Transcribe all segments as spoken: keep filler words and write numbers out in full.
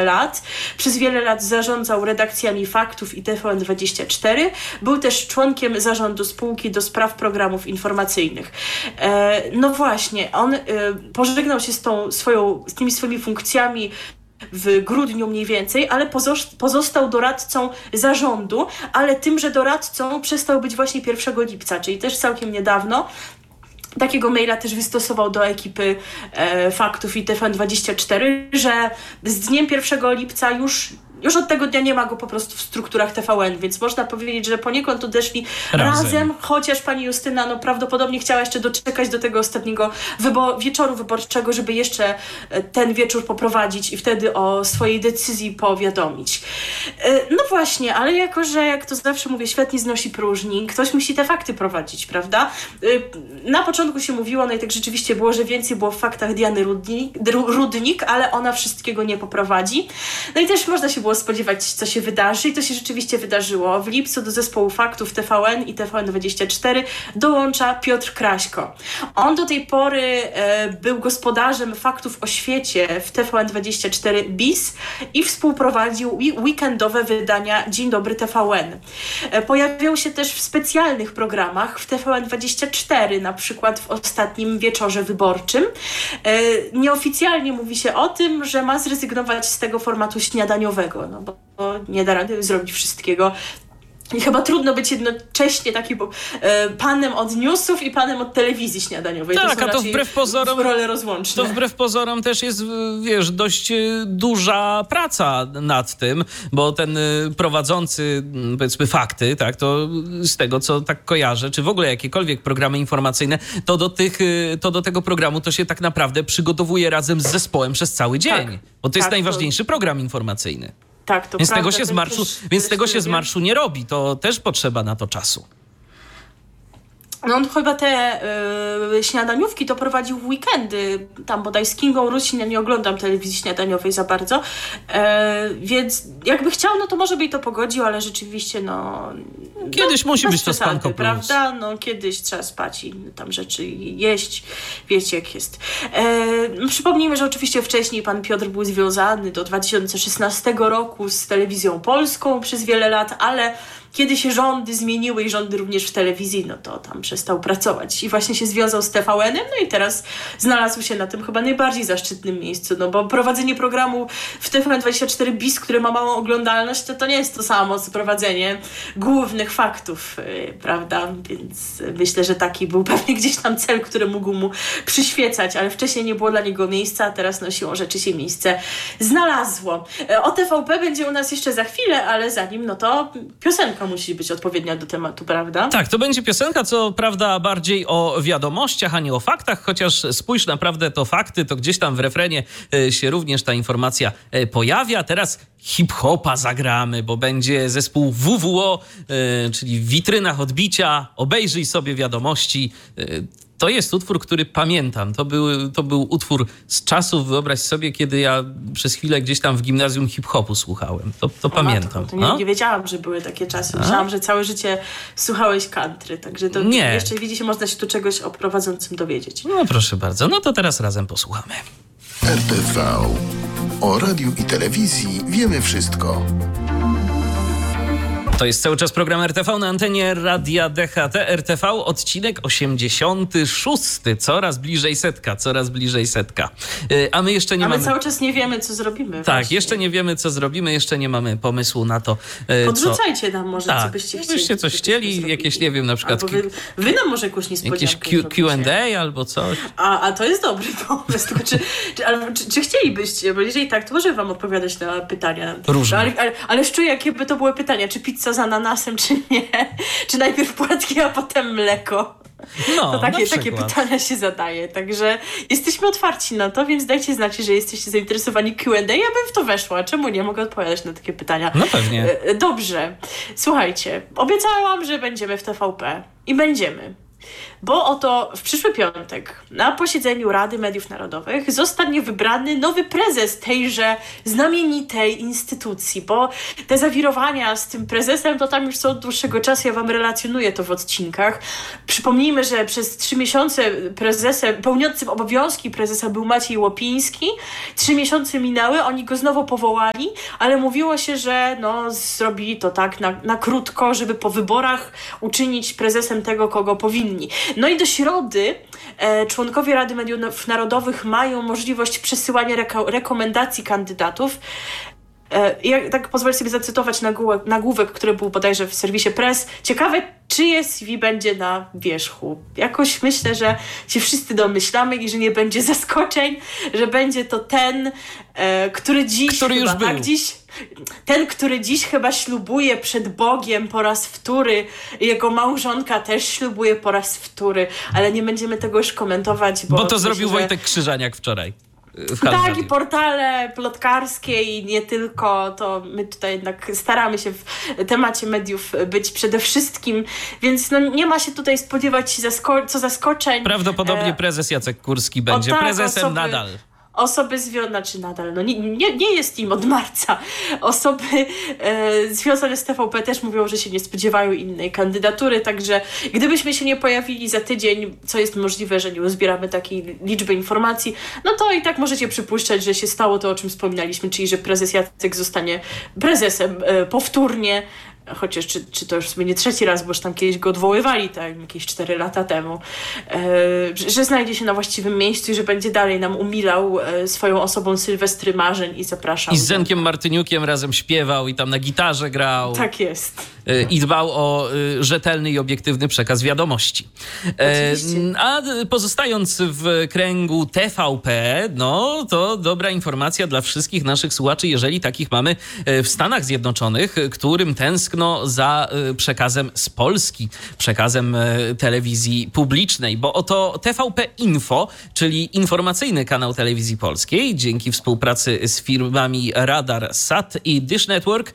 lat. Przez wiele lat zarządzał redakcjami Faktów i T V N dwadzieścia cztery. Był też członkiem zarządu spółki do spraw programów informacyjnych. E, no właśnie, on e, pożegnał się z tą swoją, z tymi swoimi funkcjami w grudniu mniej więcej, ale pozostał doradcą zarządu, ale tymże doradcą przestał być właśnie pierwszego lipca, czyli też całkiem niedawno. Takiego maila też wystosował do ekipy e, Faktów i T V N dwadzieścia cztery, że z dniem pierwszego lipca już Już od tego dnia nie ma go po prostu w strukturach T V N, więc można powiedzieć, że poniekąd odeszli razem, razem chociaż pani Justyna no, prawdopodobnie chciała jeszcze doczekać do tego ostatniego wybo- wieczoru wyborczego, żeby jeszcze ten wieczór poprowadzić i wtedy o swojej decyzji powiadomić. No właśnie, ale jako, że jak to zawsze mówię, świat nie znosi próżni, ktoś musi te fakty prowadzić, prawda? Na początku się mówiło, no i tak rzeczywiście było, że więcej było w faktach Diany Rudnik, Rudnik, ale ona wszystkiego nie poprowadzi. No i też można się było spodziewać, co się wydarzy i to się rzeczywiście wydarzyło. W lipcu do zespołu Faktów T V N i T V N dwadzieścia cztery dołącza Piotr Kraśko. On do tej pory e, był gospodarzem Faktów o świecie w T V N dwadzieścia cztery bis i współprowadził weekendowe wydania Dzień Dobry T V N. E, pojawiał się też w specjalnych programach w T V N dwadzieścia cztery, na przykład w ostatnim wieczorze wyborczym. E, nieoficjalnie mówi się o tym, że ma zrezygnować z tego formatu śniadaniowego, no bo nie da rady zrobić wszystkiego. I chyba trudno być jednocześnie takim e, panem od newsów i panem od telewizji śniadaniowej. Tak, to a to wbrew pozorom role rozłączne. To wbrew pozorom też jest, wiesz, dość duża praca nad tym, bo ten prowadzący, powiedzmy, fakty, tak, to z tego, co tak kojarzę, czy w ogóle jakiekolwiek programy informacyjne, to do tych, to do tego programu to się tak naprawdę przygotowuje razem z zespołem przez cały dzień. Tak, bo to tak, jest najważniejszy to... program informacyjny. Tak, to więc prawda, tego się z marszu, też, więc też tego się z marszu nie robi. To też potrzeba na to czasu. No on chyba te y, śniadaniówki to prowadził w weekendy, tam bodaj z Kingą Rusin, ja nie oglądam telewizji śniadaniowej za bardzo, e, więc jakby chciał, no to może by i to pogodził, ale rzeczywiście no... Kiedyś no, musi być to spanko plus. Prawda? No kiedyś trzeba spać i tam rzeczy jeść, wiecie jak jest. E, przypomnijmy, że oczywiście wcześniej pan Piotr był związany do dwa tysiące szesnastego roku z Telewizją Polską przez wiele lat, ale kiedy się rządy zmieniły i rządy również w telewizji, no to tam przestał pracować i właśnie się związał z T V N-em, no i teraz znalazł się na tym chyba najbardziej zaszczytnym miejscu, no bo prowadzenie programu w T V N dwadzieścia cztery bis, które ma małą oglądalność, to to nie jest to samo co prowadzenie głównych faktów, yy, prawda, więc myślę, że taki był pewnie gdzieś tam cel, który mógł mu przyświecać, ale wcześniej nie było dla niego miejsca, a teraz no siłą rzeczy się miejsce znalazło. O T V P będzie u nas jeszcze za chwilę, ale zanim, no to piosenka musi być odpowiednia do tematu, prawda? Tak, to będzie piosenka, co prawda bardziej o wiadomościach, a nie o faktach, chociaż spójrz, naprawdę to fakty, to gdzieś tam w refrenie się również ta informacja pojawia. Teraz hip-hopa zagramy, bo będzie zespół W W O, czyli w witrynach odbicia. Obejrzyj sobie wiadomości. To jest utwór, który pamiętam. To był, to był utwór z czasów, wyobraź sobie, kiedy ja przez chwilę gdzieś tam w gimnazjum hip-hopu słuchałem. To, to pamiętam. Matko, to nie, nie wiedziałam, że były takie czasy. Myślałam, że całe życie słuchałeś country. Także to nie. Jeszcze widzi się, można się tu czegoś o prowadzącym dowiedzieć. No proszę bardzo. No to teraz razem posłuchamy. R T V. O radiu i telewizji wiemy wszystko. To jest cały czas program R T V na antenie Radia D H T. R T V, odcinek osiemdziesiąty szósty. Coraz bliżej setka, coraz bliżej setka. Yy, a my jeszcze nie a mamy... my cały czas nie wiemy, co zrobimy. Tak, właśnie. jeszcze nie wiemy, co zrobimy, jeszcze nie mamy pomysłu na to, yy, Podrzucajcie co... nam może, tak, co byście chcieli. byście coś chcieli, jakieś, nie wiem, na przykład... Albo wy, wy nam może jakąś niespodziankę jakieś Q and A albo coś. A, a to jest dobry pomysł. Tylko czy, czy, ale, czy, czy chcielibyście? Bo jeżeli tak, to może wam odpowiadać na pytania. Różne. Ale, ale, ale czuję, jakie by to były pytania. Czy pizza z ananasem, czy nie? Czy najpierw płatki, a potem mleko? No, to takie, takie pytania się zadaje. Także jesteśmy otwarci na to, więc dajcie znać, że jesteście zainteresowani Q and A. Ja bym w to weszła. Czemu nie? Mogę odpowiadać na takie pytania. No pewnie. Dobrze. Słuchajcie, obiecałam, że będziemy w T V P. I będziemy. bo oto w przyszły piątek na posiedzeniu Rady Mediów Narodowych zostanie wybrany nowy prezes tejże znamienitej instytucji, bo te zawirowania z tym prezesem to tam już są od dłuższego czasu, ja wam relacjonuję to w odcinkach. Przypomnijmy, że przez trzy miesiące prezesem, pełniącym obowiązki prezesa był Maciej Łopiński. Trzy miesiące minęły, oni go znowu powołali, ale mówiło się, że no, zrobili to tak na, na krótko, żeby po wyborach uczynić prezesem tego, kogo powinni. No i do środy e, członkowie Rady Mediów Narodowych mają możliwość przesyłania reko- rekomendacji kandydatów. Ja tak pozwolę sobie zacytować nagłówek, nagłówek, który był bodajże w serwisie Press. Ciekawe, czyje C V będzie na wierzchu. Jakoś myślę, że się wszyscy domyślamy i że nie będzie zaskoczeń, że będzie to ten, e, który dziś który chyba, już był. Tak, dziś, ten, który dziś chyba ślubuje przed Bogiem po raz wtóry. Jego małżonka też ślubuje po raz wtóry, ale nie będziemy tego już komentować. Bo, Bo to myślę, zrobił że... Wojtek Krzyżaniak wczoraj. Tak, i portale plotkarskie i nie tylko, to my tutaj jednak staramy się w temacie mediów być przede wszystkim, więc no nie ma się tutaj spodziewać zasko- co zaskoczeń. Prawdopodobnie prezes Jacek Kurski będzie tak, prezesem osoby... nadal. Osoby związane, znaczy nadal, no nie, nie, nie jest im od marca. Osoby e, związane z T V P też mówią, że się nie spodziewają innej kandydatury, także gdybyśmy się nie pojawili za tydzień, co jest możliwe, że nie uzbieramy takiej liczby informacji, no to i tak możecie przypuszczać, że się stało to, o czym wspominaliśmy, czyli że prezes Jacek zostanie prezesem e, powtórnie. Chociaż czy, czy to już sobie nie trzeci raz, bo już tam kiedyś go odwoływali, tak, jakieś cztery lata temu, e, że, że znajdzie się na właściwym miejscu i że będzie dalej nam umilał e, swoją osobą Sylwestry marzeń i zapraszał. I z Zenkiem Martyniukiem razem śpiewał i tam na gitarze grał. Tak jest. E, I dbał o e, rzetelny i obiektywny przekaz wiadomości. E, a pozostając w kręgu T V P, no to dobra informacja dla wszystkich naszych słuchaczy, jeżeli takich mamy w Stanach Zjednoczonych, którym tęskno za przekazem z Polski, przekazem telewizji publicznej, bo oto T V P Info, czyli informacyjny kanał telewizji polskiej, dzięki współpracy z firmami Radar, Sat i Dish Network,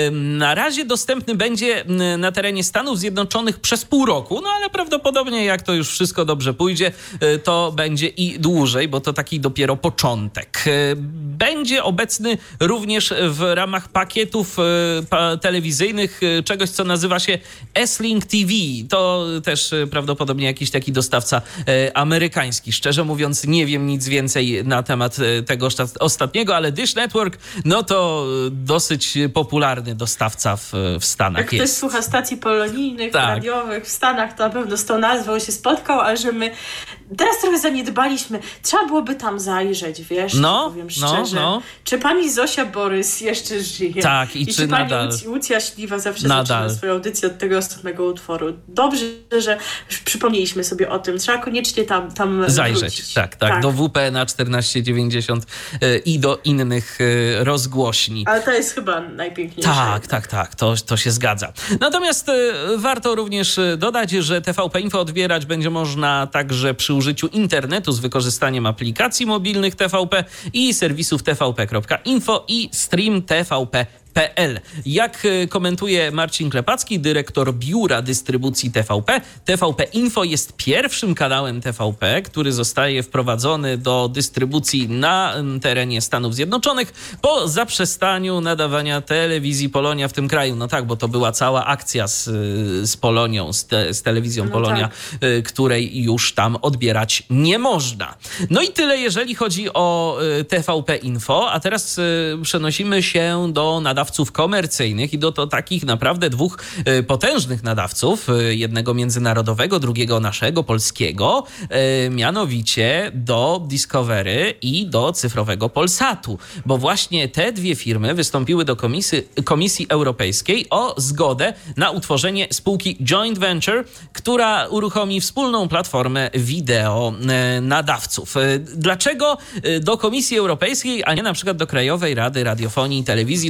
na razie dostępny będzie na terenie Stanów Zjednoczonych przez pół roku, no ale prawdopodobnie jak to już wszystko dobrze pójdzie, to będzie i dłużej, bo to taki dopiero początek. Będzie obecny również w ramach pakietów telewizyjnych czegoś, co nazywa się S-Link T V. To też prawdopodobnie jakiś taki dostawca e, amerykański. Szczerze mówiąc, nie wiem nic więcej na temat tego ostatniego, ale Dish Network, no to dosyć popularny dostawca w, w Stanach Jak jest. ktoś słucha stacji polonijnych, tak. radiowych w Stanach, to na pewno z tą nazwą się spotkał, ale że my teraz trochę zaniedbaliśmy. Trzeba byłoby tam zajrzeć, wiesz, no, powiem szczerze. No, no. Czy pani Zosia Borys jeszcze żyje? Tak, i, I czy, czy pani nadal... Łuc- Łucja Śliwa zawsze nadal. zaczyna swoją audycję od tego ostatniego utworu. Dobrze, że przypomnieliśmy sobie o tym. Trzeba koniecznie tam, tam zajrzeć. wrócić. Tak, tak, tak. Do W P na czternaście dziewięćdziesiąt y, i do innych y, rozgłośni. Ale to jest chyba najpiękniejsze. Tak, tak, tak. To, to się zgadza. Natomiast y, warto również dodać, że T V P Info odbierać będzie można także przy użyciu internetu z wykorzystaniem aplikacji mobilnych T V P i serwisów t v p kropka info i stream T V P. Jak komentuje Marcin Klepacki, dyrektor Biura Dystrybucji T V P, T V P Info jest pierwszym kanałem T V P, który zostaje wprowadzony do dystrybucji na terenie Stanów Zjednoczonych po zaprzestaniu nadawania telewizji Polonia w tym kraju. No tak, bo to była cała akcja z, z Polonią, z, te, z telewizją no Polonia, tak. której już tam odbierać nie można. No i tyle, jeżeli chodzi o T V P Info, a teraz przenosimy się do nadawców komercyjnych i do to takich naprawdę dwóch y, potężnych nadawców, y, jednego międzynarodowego, drugiego naszego, polskiego, y, mianowicie do Discovery i do cyfrowego Polsatu, bo właśnie te dwie firmy wystąpiły do Komisji, Komisji Europejskiej o zgodę na utworzenie spółki joint venture, która uruchomi wspólną platformę wideo y, nadawców. Y, dlaczego y, do Komisji Europejskiej, a nie na przykład do Krajowej Rady Radiofonii i Telewizji, czy jakiegoś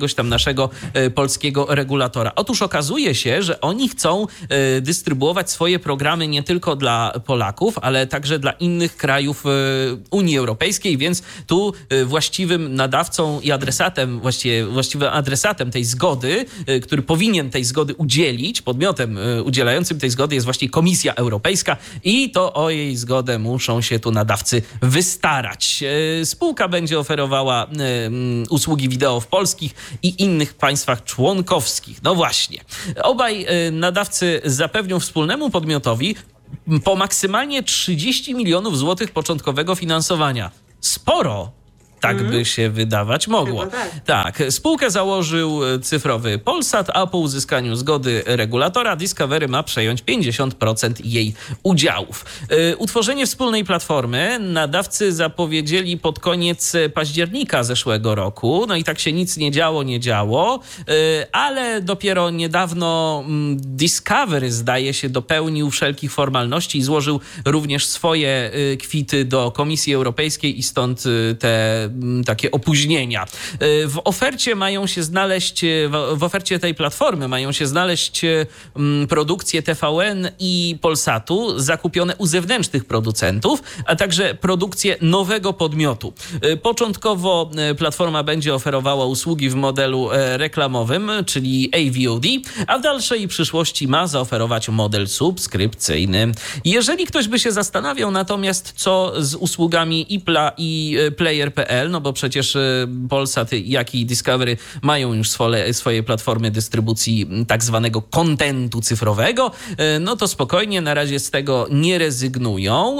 jakiegoś tam naszego polskiego regulatora. Otóż okazuje się, że oni chcą dystrybuować swoje programy nie tylko dla Polaków, ale także dla innych krajów Unii Europejskiej, więc tu właściwym nadawcą i adresatem, właściwie właściwym adresatem tej zgody, który powinien tej zgody udzielić, podmiotem udzielającym tej zgody jest właśnie Komisja Europejska i to o jej zgodę muszą się tu nadawcy wystarać. Spółka będzie oferowała usługi wideo w polskich i innych państwach członkowskich. No właśnie. Obaj nadawcy zapewnią wspólnemu podmiotowi po maksymalnie trzydzieści milionów złotych początkowego finansowania. Sporo! Tak mm. by się wydawać mogło. Tak. tak. Spółkę założył cyfrowy Polsat, a po uzyskaniu zgody regulatora Discovery ma przejąć pięćdziesiąt procent jej udziałów. Yy, utworzenie wspólnej platformy nadawcy zapowiedzieli pod koniec października zeszłego roku. No i tak się nic nie działo, nie działo, yy, ale dopiero niedawno yy, Discovery, zdaje się, dopełnił wszelkich formalności i złożył również swoje yy, kwity do Komisji Europejskiej i stąd yy, te takie opóźnienia. W ofercie mają się znaleźć, w ofercie tej platformy mają się znaleźć produkcje T V N i Polsatu zakupione u zewnętrznych producentów, a także produkcje nowego podmiotu. Początkowo platforma będzie oferowała usługi w modelu reklamowym, czyli A V O D, a w dalszej przyszłości ma zaoferować model subskrypcyjny. Jeżeli ktoś by się zastanawiał natomiast, co z usługami Ipla i Player kropka p l, no bo przecież Polsat, jak i Discovery mają już swoje, swoje platformy dystrybucji tak zwanego kontentu cyfrowego, no to spokojnie na razie z tego nie rezygnują.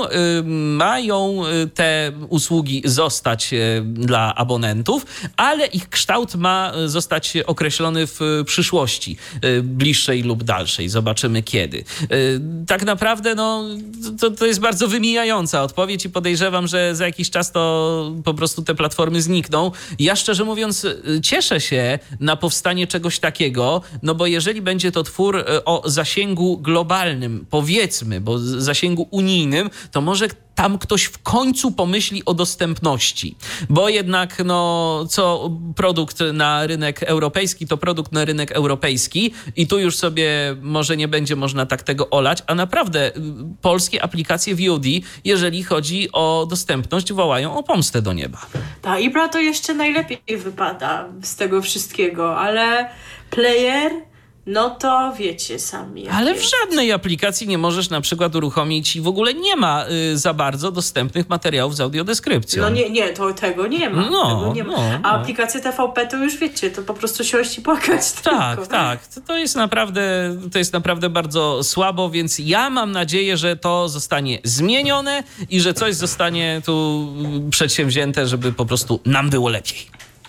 Mają te usługi zostać dla abonentów, ale ich kształt ma zostać określony w przyszłości, bliższej lub dalszej. Zobaczymy kiedy. Tak naprawdę no, to, to jest bardzo wymijająca odpowiedź i podejrzewam, że za jakiś czas to po prostu te platformy znikną. Ja szczerze mówiąc cieszę się na powstanie czegoś takiego, no bo jeżeli będzie to twór o zasięgu globalnym, powiedzmy, bo zasięgu unijnym, to może tam ktoś w końcu pomyśli o dostępności, bo jednak no, co produkt na rynek europejski, to produkt na rynek europejski i tu już sobie może nie będzie można tak tego olać, a naprawdę polskie aplikacje V O D, jeżeli chodzi o dostępność, wołają o pomstę do nieba. Ta Ibra to jeszcze najlepiej wypada z tego wszystkiego, ale player... No to wiecie sami. Ale jest. w żadnej aplikacji nie możesz na przykład uruchomić i w ogóle nie ma y, za bardzo dostępnych materiałów z audiodeskrypcją. No nie, nie, to tego nie ma. No, tego nie ma. No, A no. aplikacje T V P to już wiecie, to po prostu siąść i płakać. Tak, tylko. tak. To, to jest naprawdę, to jest naprawdę bardzo słabo, więc ja mam nadzieję, że to zostanie zmienione i że coś zostanie tu przedsięwzięte, żeby po prostu nam było lepiej.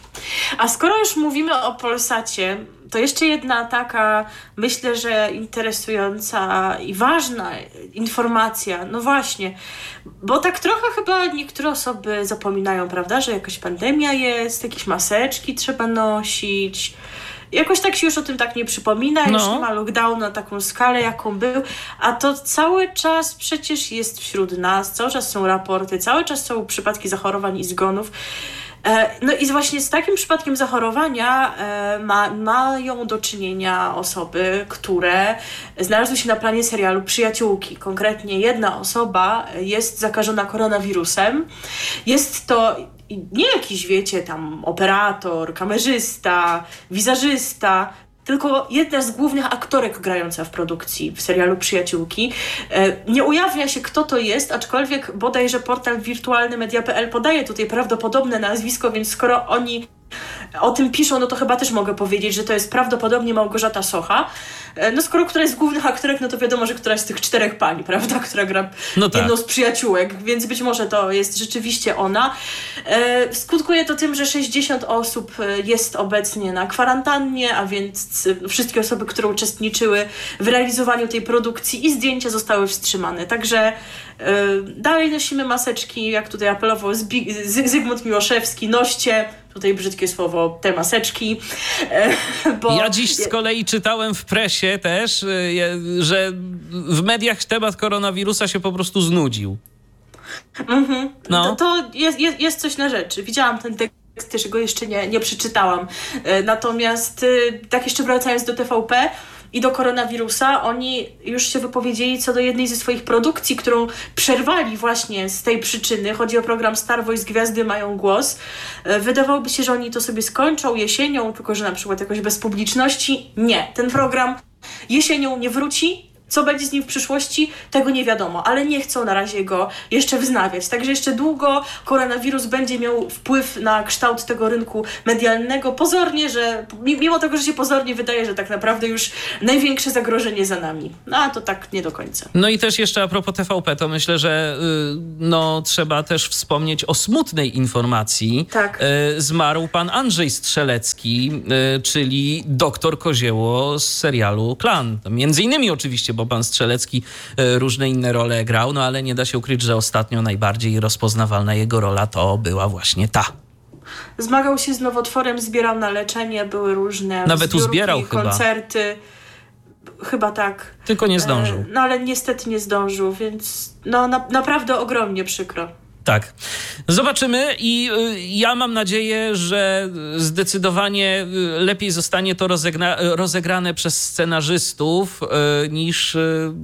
A skoro już mówimy o Polsacie, to jeszcze jedna taka, myślę, że interesująca i ważna informacja. No właśnie, bo tak trochę chyba niektóre osoby zapominają, prawda, że jakaś pandemia jest, jakieś maseczki trzeba nosić. Jakoś tak się już o tym tak nie przypomina, no. Już nie ma lockdownu na taką skalę, jaką był, a to cały czas przecież jest wśród nas, cały czas są raporty, cały czas są przypadki zachorowań i zgonów. No i właśnie z takim przypadkiem zachorowania ma, mają do czynienia osoby, które znalazły się na planie serialu Przyjaciółki. Konkretnie jedna osoba jest zakażona koronawirusem. Jest to nie jakiś, wiecie, tam operator, kamerzysta, wizażysta, tylko jedna z głównych aktorek grająca w produkcji w serialu Przyjaciółki. Nie ujawnia się, kto to jest, aczkolwiek bodajże portal wirtualny media kropka p l podaje tutaj prawdopodobne nazwisko, więc skoro oni o tym piszą, no to chyba też mogę powiedzieć, że to jest prawdopodobnie Małgorzata Socha. No skoro któraś z głównych aktorek, no to wiadomo, że któraś z tych czterech pań, prawda, która gra no tak. jedną z przyjaciółek, więc być może to jest rzeczywiście ona. E, skutkuje to tym, że sześćdziesiąt osób jest obecnie na kwarantannie, a więc wszystkie osoby, które uczestniczyły w realizowaniu tej produkcji i zdjęcia zostały wstrzymane. Także e, dalej nosimy maseczki, jak tutaj apelował Zbig- Z- Zygmunt Miłoszewski, noście, tutaj brzydkie słowo, te maseczki. Bo... Ja dziś z kolei czytałem w presie też, że w mediach temat koronawirusa się po prostu znudził. Mhm. No. To, to jest, jest, jest coś na rzeczy. Widziałam ten tekst też go jeszcze nie, nie przeczytałam. Natomiast tak jeszcze wracając do T V P i do koronawirusa, oni już się wypowiedzieli co do jednej ze swoich produkcji, którą przerwali właśnie z tej przyczyny. Chodzi o program Star Voice, Gwiazdy mają głos. Wydawałoby się, że oni to sobie skończą jesienią, tylko że na przykład jakoś bez publiczności. Nie, ten program jesienią nie wróci. Co będzie z nim w przyszłości, tego nie wiadomo, ale nie chcą na razie go jeszcze wznawiać. Także jeszcze długo koronawirus będzie miał wpływ na kształt tego rynku medialnego. Pozornie, że mimo tego, że się pozornie wydaje, że tak naprawdę już największe zagrożenie za nami. No a to tak nie do końca. No i też jeszcze a propos T V P, to myślę, że yy, no, trzeba też wspomnieć o smutnej informacji. Tak. Yy, zmarł pan Andrzej Strzelecki, yy, czyli doktor Kozieło z serialu Klan. To między innymi oczywiście, bo pan Strzelecki różne inne role grał, no ale nie da się ukryć, że ostatnio najbardziej rozpoznawalna jego rola to była właśnie ta. Zmagał się z nowotworem, zbierał na leczenie, były różne Nawet zbiórki, uzbierał koncerty. Chyba. chyba tak. Tylko nie zdążył. No ale niestety nie zdążył, więc no na, naprawdę ogromnie przykro. Tak. Zobaczymy i ja mam nadzieję, że zdecydowanie lepiej zostanie to rozegna- rozegrane przez scenarzystów niż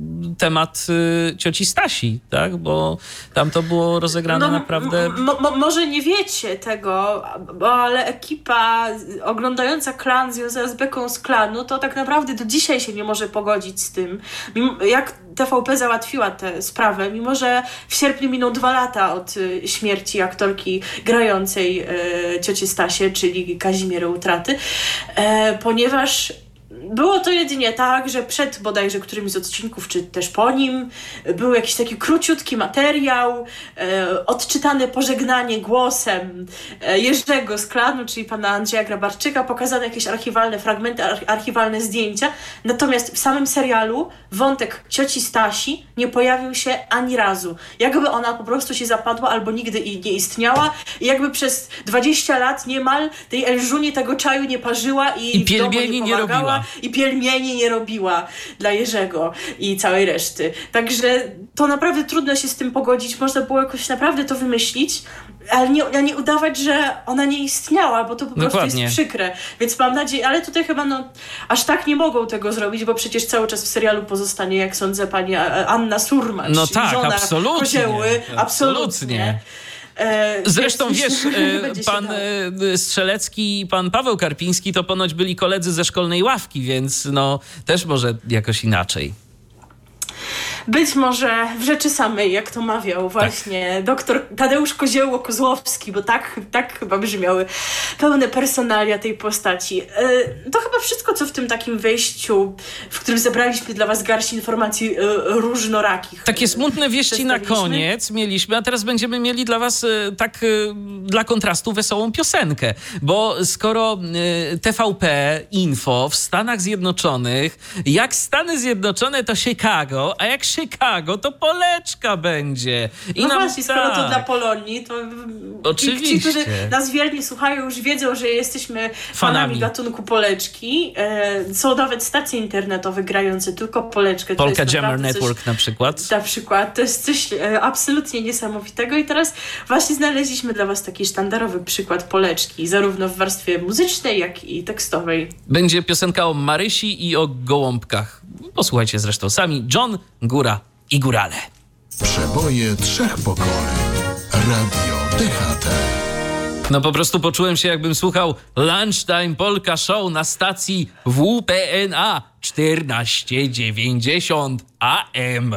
temat cioci Stasi, tak? Bo tam to było rozegrane no, naprawdę... M- m- może nie wiecie tego, ale ekipa oglądająca Klan związana z beką z Klanu, to tak naprawdę do dzisiaj się nie może pogodzić z tym. Jak T V P załatwiła tę sprawę, mimo że w sierpniu miną dwa lata od śmierci aktorki grającej e, cioci Stasie, czyli Kazimiery Utraty, e, ponieważ było to jedynie tak, że przed bodajże którymś z odcinków, czy też po nim, był jakiś taki króciutki materiał, e, odczytane pożegnanie głosem e, Jerzego z Klanu, czyli pana Andrzeja Grabarczyka, pokazane jakieś archiwalne fragmenty, ar- archiwalne zdjęcia. Natomiast w samym serialu wątek cioci Stasi nie pojawił się ani razu. Jakby ona po prostu się zapadła albo nigdy i nie istniała. I jakby przez dwadzieścia lat niemal tej Elżunie tego czaju nie parzyła i, I w domu nie nie robiła. I pielmieni nie robiła dla Jerzego i całej reszty. Także to naprawdę trudno się z tym pogodzić. Można było jakoś naprawdę to wymyślić, ale nie, nie udawać, że ona nie istniała, bo to po Dokładnie. prostu jest przykre. Więc mam nadzieję, ale tutaj chyba no, aż tak nie mogą tego zrobić, bo przecież cały czas w serialu pozostanie, jak sądzę, pani Anna Surmacz, no tak, żona absolutnie, Kozieły. Absolutnie. absolutnie. Zresztą wiesz, pan Strzelecki i pan Paweł Karpiński to ponoć byli koledzy ze szkolnej ławki, więc no też może jakoś inaczej. Być może w rzeczy samej, jak to mawiał właśnie tak. Doktor Tadeusz Kozieło-Kozłowski, bo tak, tak chyba brzmiały pełne personalia tej postaci. To chyba wszystko, co w tym takim wejściu, w którym zebraliśmy dla was garść informacji różnorakich. Takie smutne wieści na koniec mieliśmy, a teraz będziemy mieli dla was tak dla kontrastu wesołą piosenkę, bo skoro T V P Info w Stanach Zjednoczonych, jak Stany Zjednoczone to Chicago, a jak Chicago, to Poleczka będzie. I no nam, właśnie, skoro tak. to dla Polonii, to oczywiście. Ci, którzy nas wiernie słuchają, już wiedzą, że jesteśmy fanami, fanami gatunku Poleczki. E, są nawet stacje internetowe grające tylko Poleczkę. Polka Jammer Network coś, na przykład. Na przykład. To jest coś e, absolutnie niesamowitego i teraz właśnie znaleźliśmy dla was taki sztandarowy przykład Poleczki, zarówno w warstwie muzycznej, jak i tekstowej. Będzie piosenka o Marysi i o gołąbkach. Posłuchajcie zresztą sami. John, Góra i Górale. Przeboje trzech pokoleń. Radio D H T. No po prostu poczułem się, jakbym słuchał Lunchtime Polka Show na stacji W P N A czternaście dziewięćdziesiąt A M.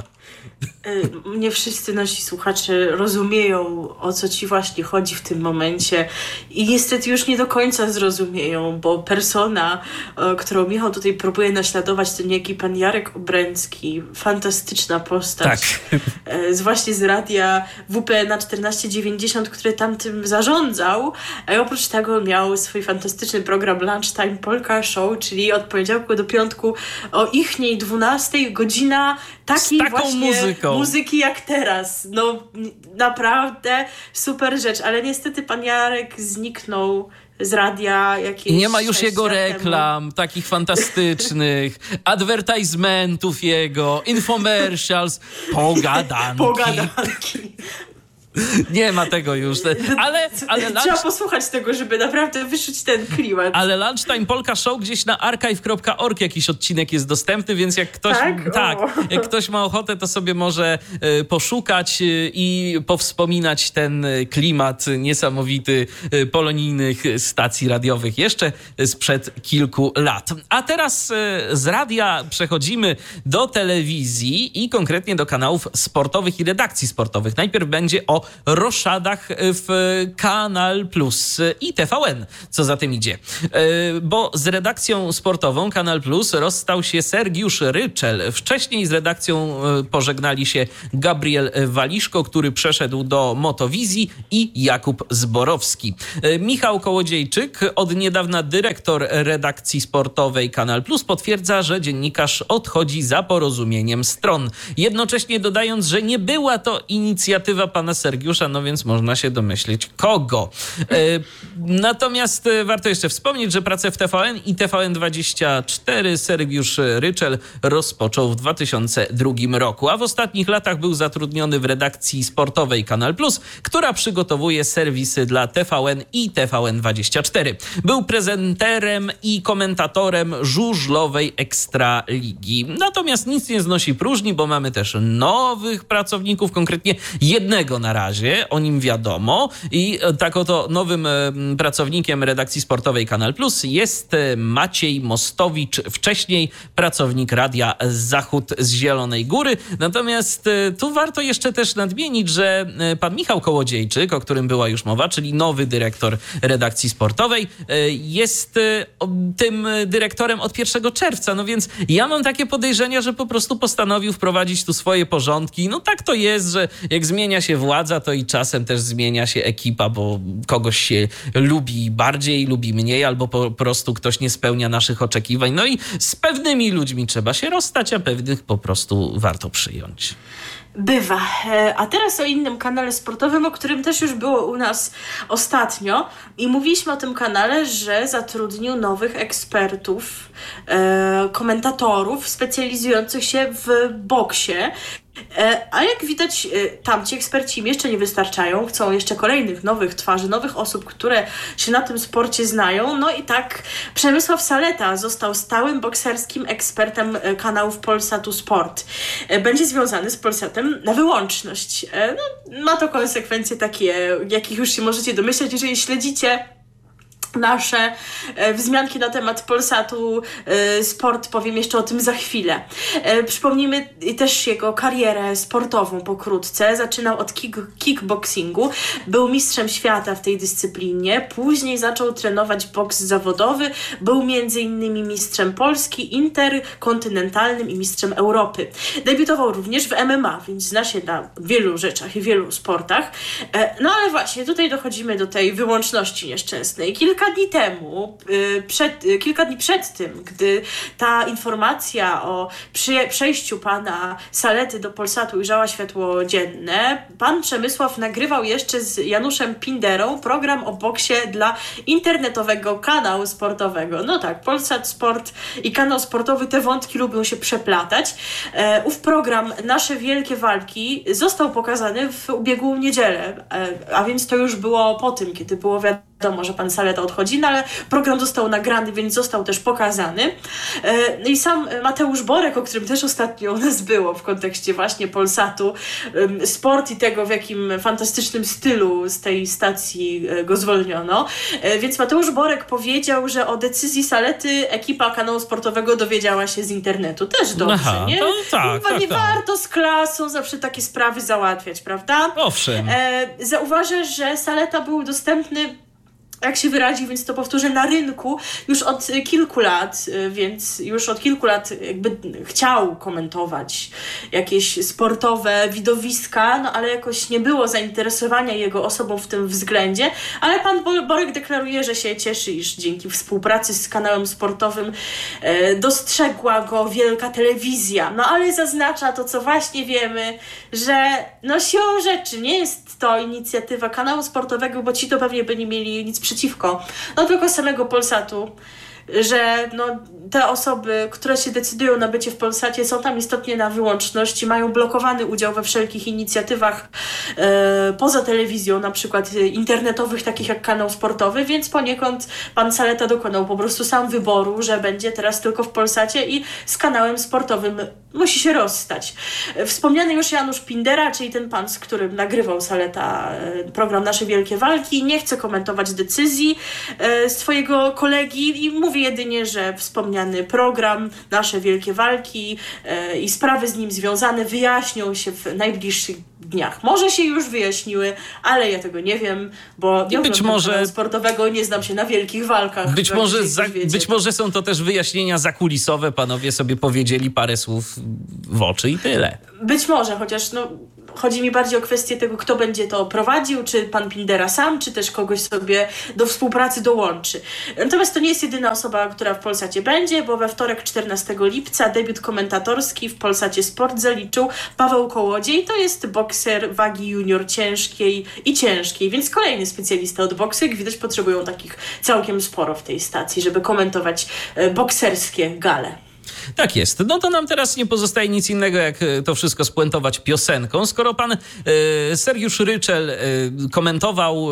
Nie wszyscy nasi słuchacze rozumieją, o co ci właśnie chodzi w tym momencie i niestety już nie do końca zrozumieją, bo persona, którą Michał tutaj próbuje naśladować, to niejaki pan Jarek Obręcki, fantastyczna postać, tak. z właśnie z radia W P N A czternaście dziewięćdziesiąt, który tamtym zarządzał, a oprócz tego miał swój fantastyczny program Lunchtime Polka Show, czyli od poniedziałku do piątku o ichniej dwunastej godzina takiej z taką właśnie muzyką. muzyki jak teraz. No naprawdę super rzecz, ale niestety pan Jarek zniknął z radia jakieś nie ma już jego reklam, temu. takich fantastycznych, advertisementów jego, infomercials, pogadanki. Pogadanki. Nie ma tego już. Ale, ale lunch... Trzeba posłuchać tego, żeby naprawdę wyczuć ten klimat. Ale Lunchtime Polka Show gdzieś na archive kropka org jakiś odcinek jest dostępny, więc jak ktoś, tak? tak, jak ktoś ma ochotę, to sobie może y, poszukać y, i powspominać ten y, klimat niesamowity y, polonijnych stacji radiowych jeszcze sprzed kilku lat. A teraz y, z radia przechodzimy do telewizji i konkretnie do kanałów sportowych i redakcji sportowych. Najpierw będzie o roszadach w Kanal Plus i T V N, co za tym idzie. Bo z redakcją sportową Kanal Plus rozstał się Sergiusz Ryczel. Wcześniej z redakcją pożegnali się Gabriel Waliszko, który przeszedł do Motowizji, i Jakub Zborowski. Michał Kołodziejczyk, od niedawna dyrektor redakcji sportowej Kanal Plus, potwierdza, że dziennikarz odchodzi za porozumieniem stron. Jednocześnie dodając, że nie była to inicjatywa pana Sergiusza, no więc można się domyślić kogo. E, natomiast warto jeszcze wspomnieć, że pracę w T V N i T V N dwadzieścia cztery Sergiusz Ryczel rozpoczął w dwa tysiące drugim roku, a w ostatnich latach był zatrudniony w redakcji sportowej Kanal Plus, która przygotowuje serwisy dla T V N i T V N dwadzieścia cztery. Był prezenterem i komentatorem żużlowej Ekstraligi. Natomiast nic nie znosi próżni, bo mamy też nowych pracowników, konkretnie jednego na razie, o nim wiadomo, i tak oto nowym pracownikiem redakcji sportowej Kanal Plus jest Maciej Mostowicz, wcześniej pracownik Radia Zachód z Zielonej Góry. Natomiast tu warto jeszcze też nadmienić, że pan Michał Kołodziejczyk, o którym była już mowa, czyli nowy dyrektor redakcji sportowej, jest tym dyrektorem od pierwszego czerwca, no więc ja mam takie podejrzenia, że po prostu postanowił wprowadzić tu swoje porządki. No tak to jest, że jak zmienia się władza, to i czasem też zmienia się ekipa, bo kogoś się lubi bardziej, lubi mniej, albo po prostu ktoś nie spełnia naszych oczekiwań. No i z pewnymi ludźmi trzeba się rozstać, a pewnych po prostu warto przyjąć. Bywa. A teraz o innym kanale sportowym, o którym też już było u nas ostatnio i mówiliśmy o tym kanale, że zatrudnił nowych ekspertów, e, komentatorów specjalizujących się w boksie. A jak widać, tamci eksperci im jeszcze nie wystarczają, chcą jeszcze kolejnych nowych twarzy, nowych osób, które się na tym sporcie znają. No i tak Przemysław Saleta został stałym bokserskim ekspertem kanałów Polsatu Sport. Będzie związany z Polsatem na wyłączność. No, ma to konsekwencje takie, jakich już się możecie domyśleć, jeżeli śledzicie nasze e, wzmianki na temat Polsatu e, Sport, powiem jeszcze o tym za chwilę. E, przypomnijmy też jego karierę sportową pokrótce. Zaczynał od kick, kickboxingu, był mistrzem świata w tej dyscyplinie, później zaczął trenować boks zawodowy, był między innymi mistrzem Polski, interkontynentalnym i mistrzem Europy. Debiutował również w M M A, więc zna się na wielu rzeczach i wielu sportach. E, no ale właśnie, tutaj dochodzimy do tej wyłączności nieszczęsnej. Kilka dni temu, przed, kilka dni przed tym, gdy ta informacja o przyje- przejściu pana Salety do Polsatu ujrzała światło dzienne, pan Przemysław nagrywał jeszcze z Januszem Pinderą program o boksie dla internetowego kanału sportowego. No tak, Polsat Sport i kanał sportowy, te wątki lubią się przeplatać. E, ów program Nasze Wielkie Walki został pokazany w ubiegłą niedzielę, e, a więc to już było po tym, kiedy było wiadomo, Wiadomo, że pan Saleta odchodzi, no ale program został nagrany, więc został też pokazany. No i sam Mateusz Borek, o którym też ostatnio u nas było w kontekście właśnie Polsatu Sport i tego, w jakim fantastycznym stylu z tej stacji go zwolniono. Więc Mateusz Borek powiedział, że o decyzji Salety ekipa kanału sportowego dowiedziała się z internetu. Też dobrze, Aha, nie? To tak, Chyba tak, nie tak. warto z klasą zawsze takie sprawy załatwiać, prawda? Owszem. E, zauważę, że Saleta był dostępny, jak się wyrazi, więc to powtórzę, na rynku już od kilku lat, więc już od kilku lat jakby chciał komentować jakieś sportowe widowiska, no ale jakoś nie było zainteresowania jego osobą w tym względzie, ale pan Borek deklaruje, że się cieszy, iż dzięki współpracy z kanałem sportowym e, dostrzegła go wielka telewizja, no ale zaznacza to, co właśnie wiemy, że no siłą rzeczy nie jest to inicjatywa kanału sportowego, bo ci to pewnie by nie mieli nic przeciwko, no tylko samego Polsatu, że no, te osoby, które się decydują na bycie w Polsacie, są tam istotnie na wyłączność i mają blokowany udział we wszelkich inicjatywach e, poza telewizją, na przykład internetowych, takich jak kanał sportowy, więc poniekąd pan Saleta dokonał po prostu sam wyboru, że będzie teraz tylko w Polsacie i z kanałem sportowym musi się rozstać. Wspomniany już Janusz Pindera, czyli ten pan, z którym nagrywał Saleta program Nasze Wielkie Walki, nie chce komentować decyzji e, swojego kolegi i mówi jedynie, że wspomniany program Nasze Wielkie Walki e, i sprawy z nim związane wyjaśnią się w najbliższych dniach. Może się już wyjaśniły, ale ja tego nie wiem, bo nie być może sportowego, nie znam się na wielkich walkach. Być może, za, być może są to też wyjaśnienia zakulisowe, panowie sobie powiedzieli parę słów w oczy i tyle. Być może, chociaż no, chodzi mi bardziej o kwestię tego, kto będzie to prowadził, czy pan Pindera sam, czy też kogoś sobie do współpracy dołączy. Natomiast to nie jest jedyna osoba, która w Polsacie będzie, bo we wtorek czternastego lipca debiut komentatorski w Polsacie Sport zaliczył Paweł Kołodziej. To jest bokser wagi junior ciężkiej i ciężkiej, więc kolejny specjalista od boksu. Jak widać, potrzebują takich całkiem sporo w tej stacji, żeby komentować e, bokserskie gale. Tak jest. No to nam teraz nie pozostaje nic innego, jak to wszystko spuentować piosenką. Skoro pan e, Sergiusz Ryczel e, komentował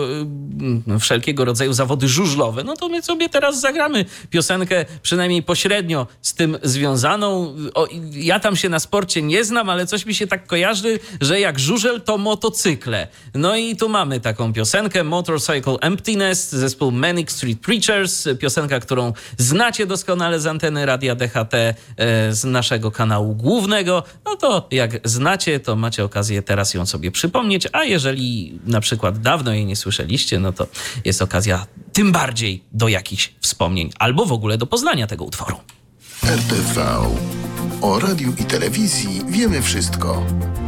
e, wszelkiego rodzaju zawody żużlowe, no to my sobie teraz zagramy piosenkę przynajmniej pośrednio z tym związaną. O, ja tam się na sporcie nie znam, ale coś mi się tak kojarzy, że jak żużel to motocykle. No i tu mamy taką piosenkę Motorcycle Emptiness, zespół Manic Street Preachers, piosenka, którą znacie doskonale z anteny Radia D H T, z naszego kanału głównego. No to jak znacie, to macie okazję teraz ją sobie przypomnieć, a jeżeli na przykład dawno jej nie słyszeliście, no to jest okazja tym bardziej do jakichś wspomnień albo w ogóle do poznania tego utworu. R T V. O radiu i telewizji wiemy wszystko.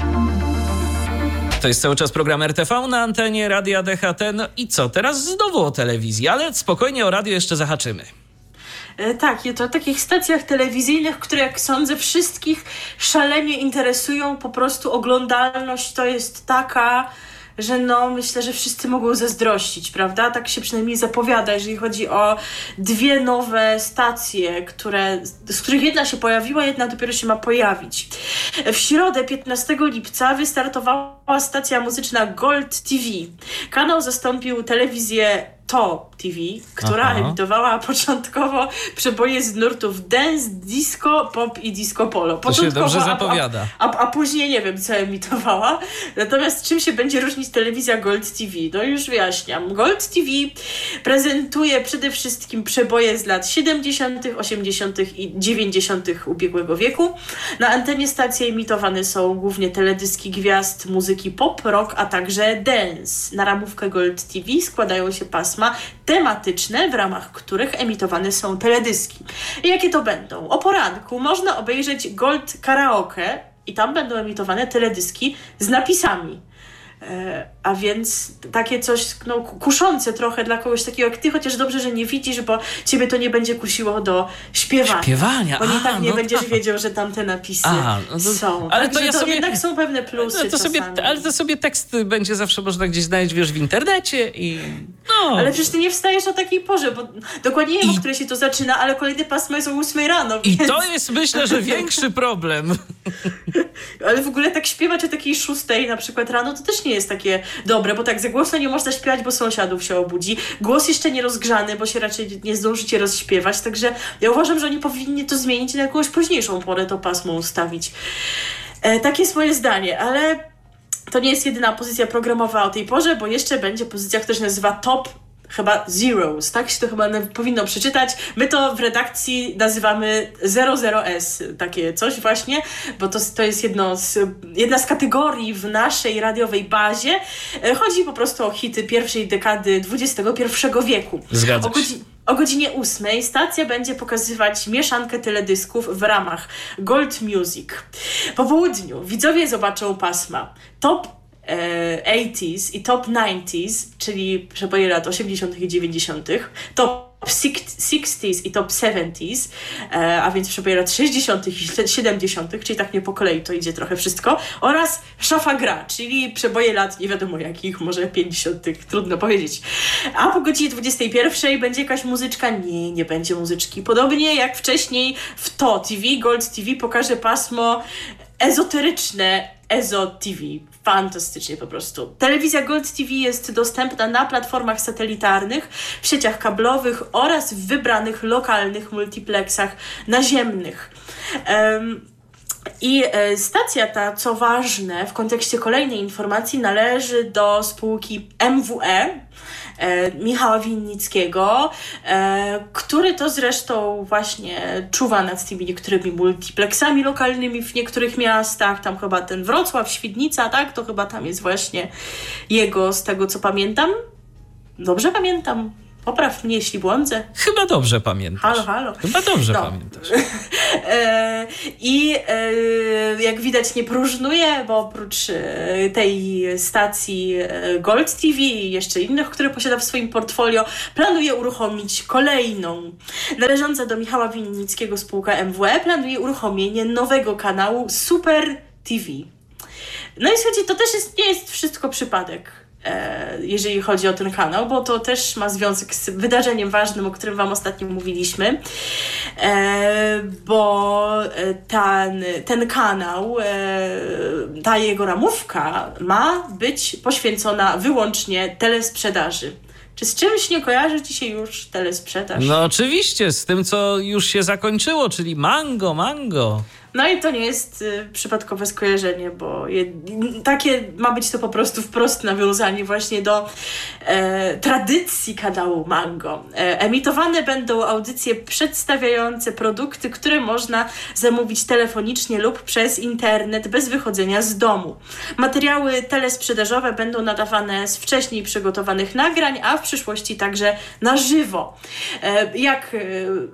To jest cały czas program R T V na antenie Radia D H T. No i co? Teraz znowu o telewizji, ale spokojnie o radio jeszcze zahaczymy. Tak, i to o takich stacjach telewizyjnych, które jak sądzę wszystkich szalenie interesują. Po prostu oglądalność to jest taka, że no myślę, że wszyscy mogą zazdrościć, prawda? Tak się przynajmniej zapowiada, jeżeli chodzi o dwie nowe stacje, które, z których jedna się pojawiła, jedna dopiero się ma pojawić. W środę piętnastego lipca wystartowała stacja muzyczna Gold T V. Kanał zastąpił telewizję Top T V, która Aha. emitowała początkowo przeboje z nurtów dance, disco, pop i disco polo. To się dobrze zapowiada. A, a, a później nie wiem, co emitowała. Natomiast czym się będzie różnić telewizja Gold T V? No już wyjaśniam. Gold T V prezentuje przede wszystkim przeboje z lat siedemdziesiątych, osiemdziesiątych i dziewięćdziesiątych ubiegłego wieku. Na antenie stacji emitowane są głównie teledyski gwiazd muzyki pop, rock, a także dance. Na ramówkę Gold T V składają się pasma tematyczne, w ramach których emitowane są teledyski. I jakie to będą? O poranku można obejrzeć Gold Karaoke i tam będą emitowane teledyski z napisami. E, a więc takie coś no, kuszące trochę dla kogoś takiego jak ty, chociaż dobrze, że nie widzisz, bo ciebie to nie będzie kusiło do śpiewania. Śpiewania? Bo nie tak nie no będziesz tak. wiedział, że tam te napisy Aha, no to, są. Ale Także to, ja to sobie, jednak są pewne plusy no to sobie, ale to sobie tekst będzie zawsze można gdzieś znaleźć, wiesz, w internecie i... No. Ale przecież ty nie wstajesz o takiej porze, bo dokładnie nie wiem, I... o której się to zaczyna, ale kolejne pasma jest o ósmej rano. I więc... to jest, myślę, że większy problem. Ale w ogóle tak śpiewać o takiej szóstej na przykład rano, to też nie jest takie dobre, bo tak za głośno nie można śpiewać, bo sąsiadów się obudzi. Głos jeszcze nie rozgrzany, bo się raczej nie zdążycie rozśpiewać, także ja uważam, że oni powinni to zmienić i na jakąś późniejszą porę to pasmo ustawić. E, takie jest moje zdanie, ale to nie jest jedyna pozycja programowa o tej porze, bo jeszcze będzie pozycja, która się nazywa Top chyba Zeros, tak się to chyba powinno przeczytać. My to w redakcji nazywamy zero zero S, takie coś właśnie, bo to, to jest jedno z, jedna z kategorii w naszej radiowej bazie. Chodzi po prostu o hity pierwszej dekady dwudziestego pierwszego wieku. Zgadza się. O, godzi- o godzinie ósmej stacja będzie pokazywać mieszankę teledysków w ramach Gold Music. Po południu widzowie zobaczą pasma Top osiemdziesiątych i Top dziewięćdziesiątych, czyli przeboje lat osiemdziesiątych i dziewięćdziesiątych, Top sixties i top seventies, a więc przebiera lat sześćdziesiątych i siedemdziesiątych, czyli tak nie po kolei to idzie trochę wszystko, oraz Szafa gra, czyli przeboje lat nie wiadomo jakich, może pięćdziesiątych, trudno powiedzieć. A po godzinie dwudziestej pierwszej będzie jakaś muzyczka? Nie, nie będzie muzyczki. Podobnie jak wcześniej w to T V, Gold T V pokaże pasmo ezoteryczne Ezo T V. Fantastycznie po prostu. Telewizja Gold T V jest dostępna na platformach satelitarnych, w sieciach kablowych oraz w wybranych lokalnych multiplexach naziemnych. Um, I e, stacja ta, co ważne, w kontekście kolejnej informacji, należy do spółki M W E, E, Michała Winnickiego, e, który to zresztą właśnie czuwa nad tymi niektórymi multiplexami lokalnymi w niektórych miastach, tam chyba ten Wrocław, Świdnica, tak, to chyba tam jest właśnie jego, z tego co pamiętam. Dobrze pamiętam? Popraw mnie, jeśli błądzę. Chyba dobrze pamiętasz. Halo, halo. Chyba dobrze no. pamiętasz. e, I e, jak widać nie próżnuje, bo oprócz e, tej stacji e, Gold T V i jeszcze innych, które posiada w swoim portfolio, planuje uruchomić kolejną. Należąca do Michała Winnickiego spółka M W E planuje uruchomienie nowego kanału Super T V. No i słuchajcie, to też jest, nie jest wszystko przypadek, jeżeli chodzi o ten kanał, bo to też ma związek z wydarzeniem ważnym, o którym wam ostatnio mówiliśmy, bo ten, ten kanał, ta jego ramówka ma być poświęcona wyłącznie telesprzedaży. Czy z czymś nie kojarzy ci się już telesprzedaż? No oczywiście, z tym, co już się zakończyło, czyli Mango, Mango. No i to nie jest y, przypadkowe skojarzenie, bo je, takie ma być to po prostu wprost nawiązanie właśnie do e, tradycji kanału Mango. E, emitowane będą audycje przedstawiające produkty, które można zamówić telefonicznie lub przez internet bez wychodzenia z domu. Materiały telesprzedażowe będą nadawane z wcześniej przygotowanych nagrań, a w przyszłości także na żywo. E, jak e,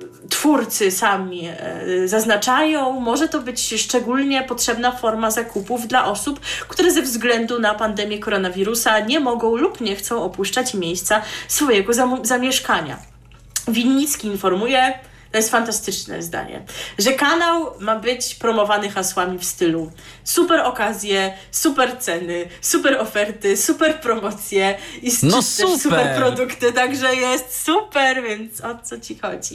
twórcy sami e, zaznaczają, może to być szczególnie potrzebna forma zakupów dla osób, które ze względu na pandemię koronawirusa nie mogą lub nie chcą opuszczać miejsca swojego zam- zamieszkania. Winnicki informuje, to jest fantastyczne zdanie, że kanał ma być promowany hasłami w stylu super okazje, super ceny, super oferty, super promocje i no też super. super produkty, także jest super, więc o co ci chodzi?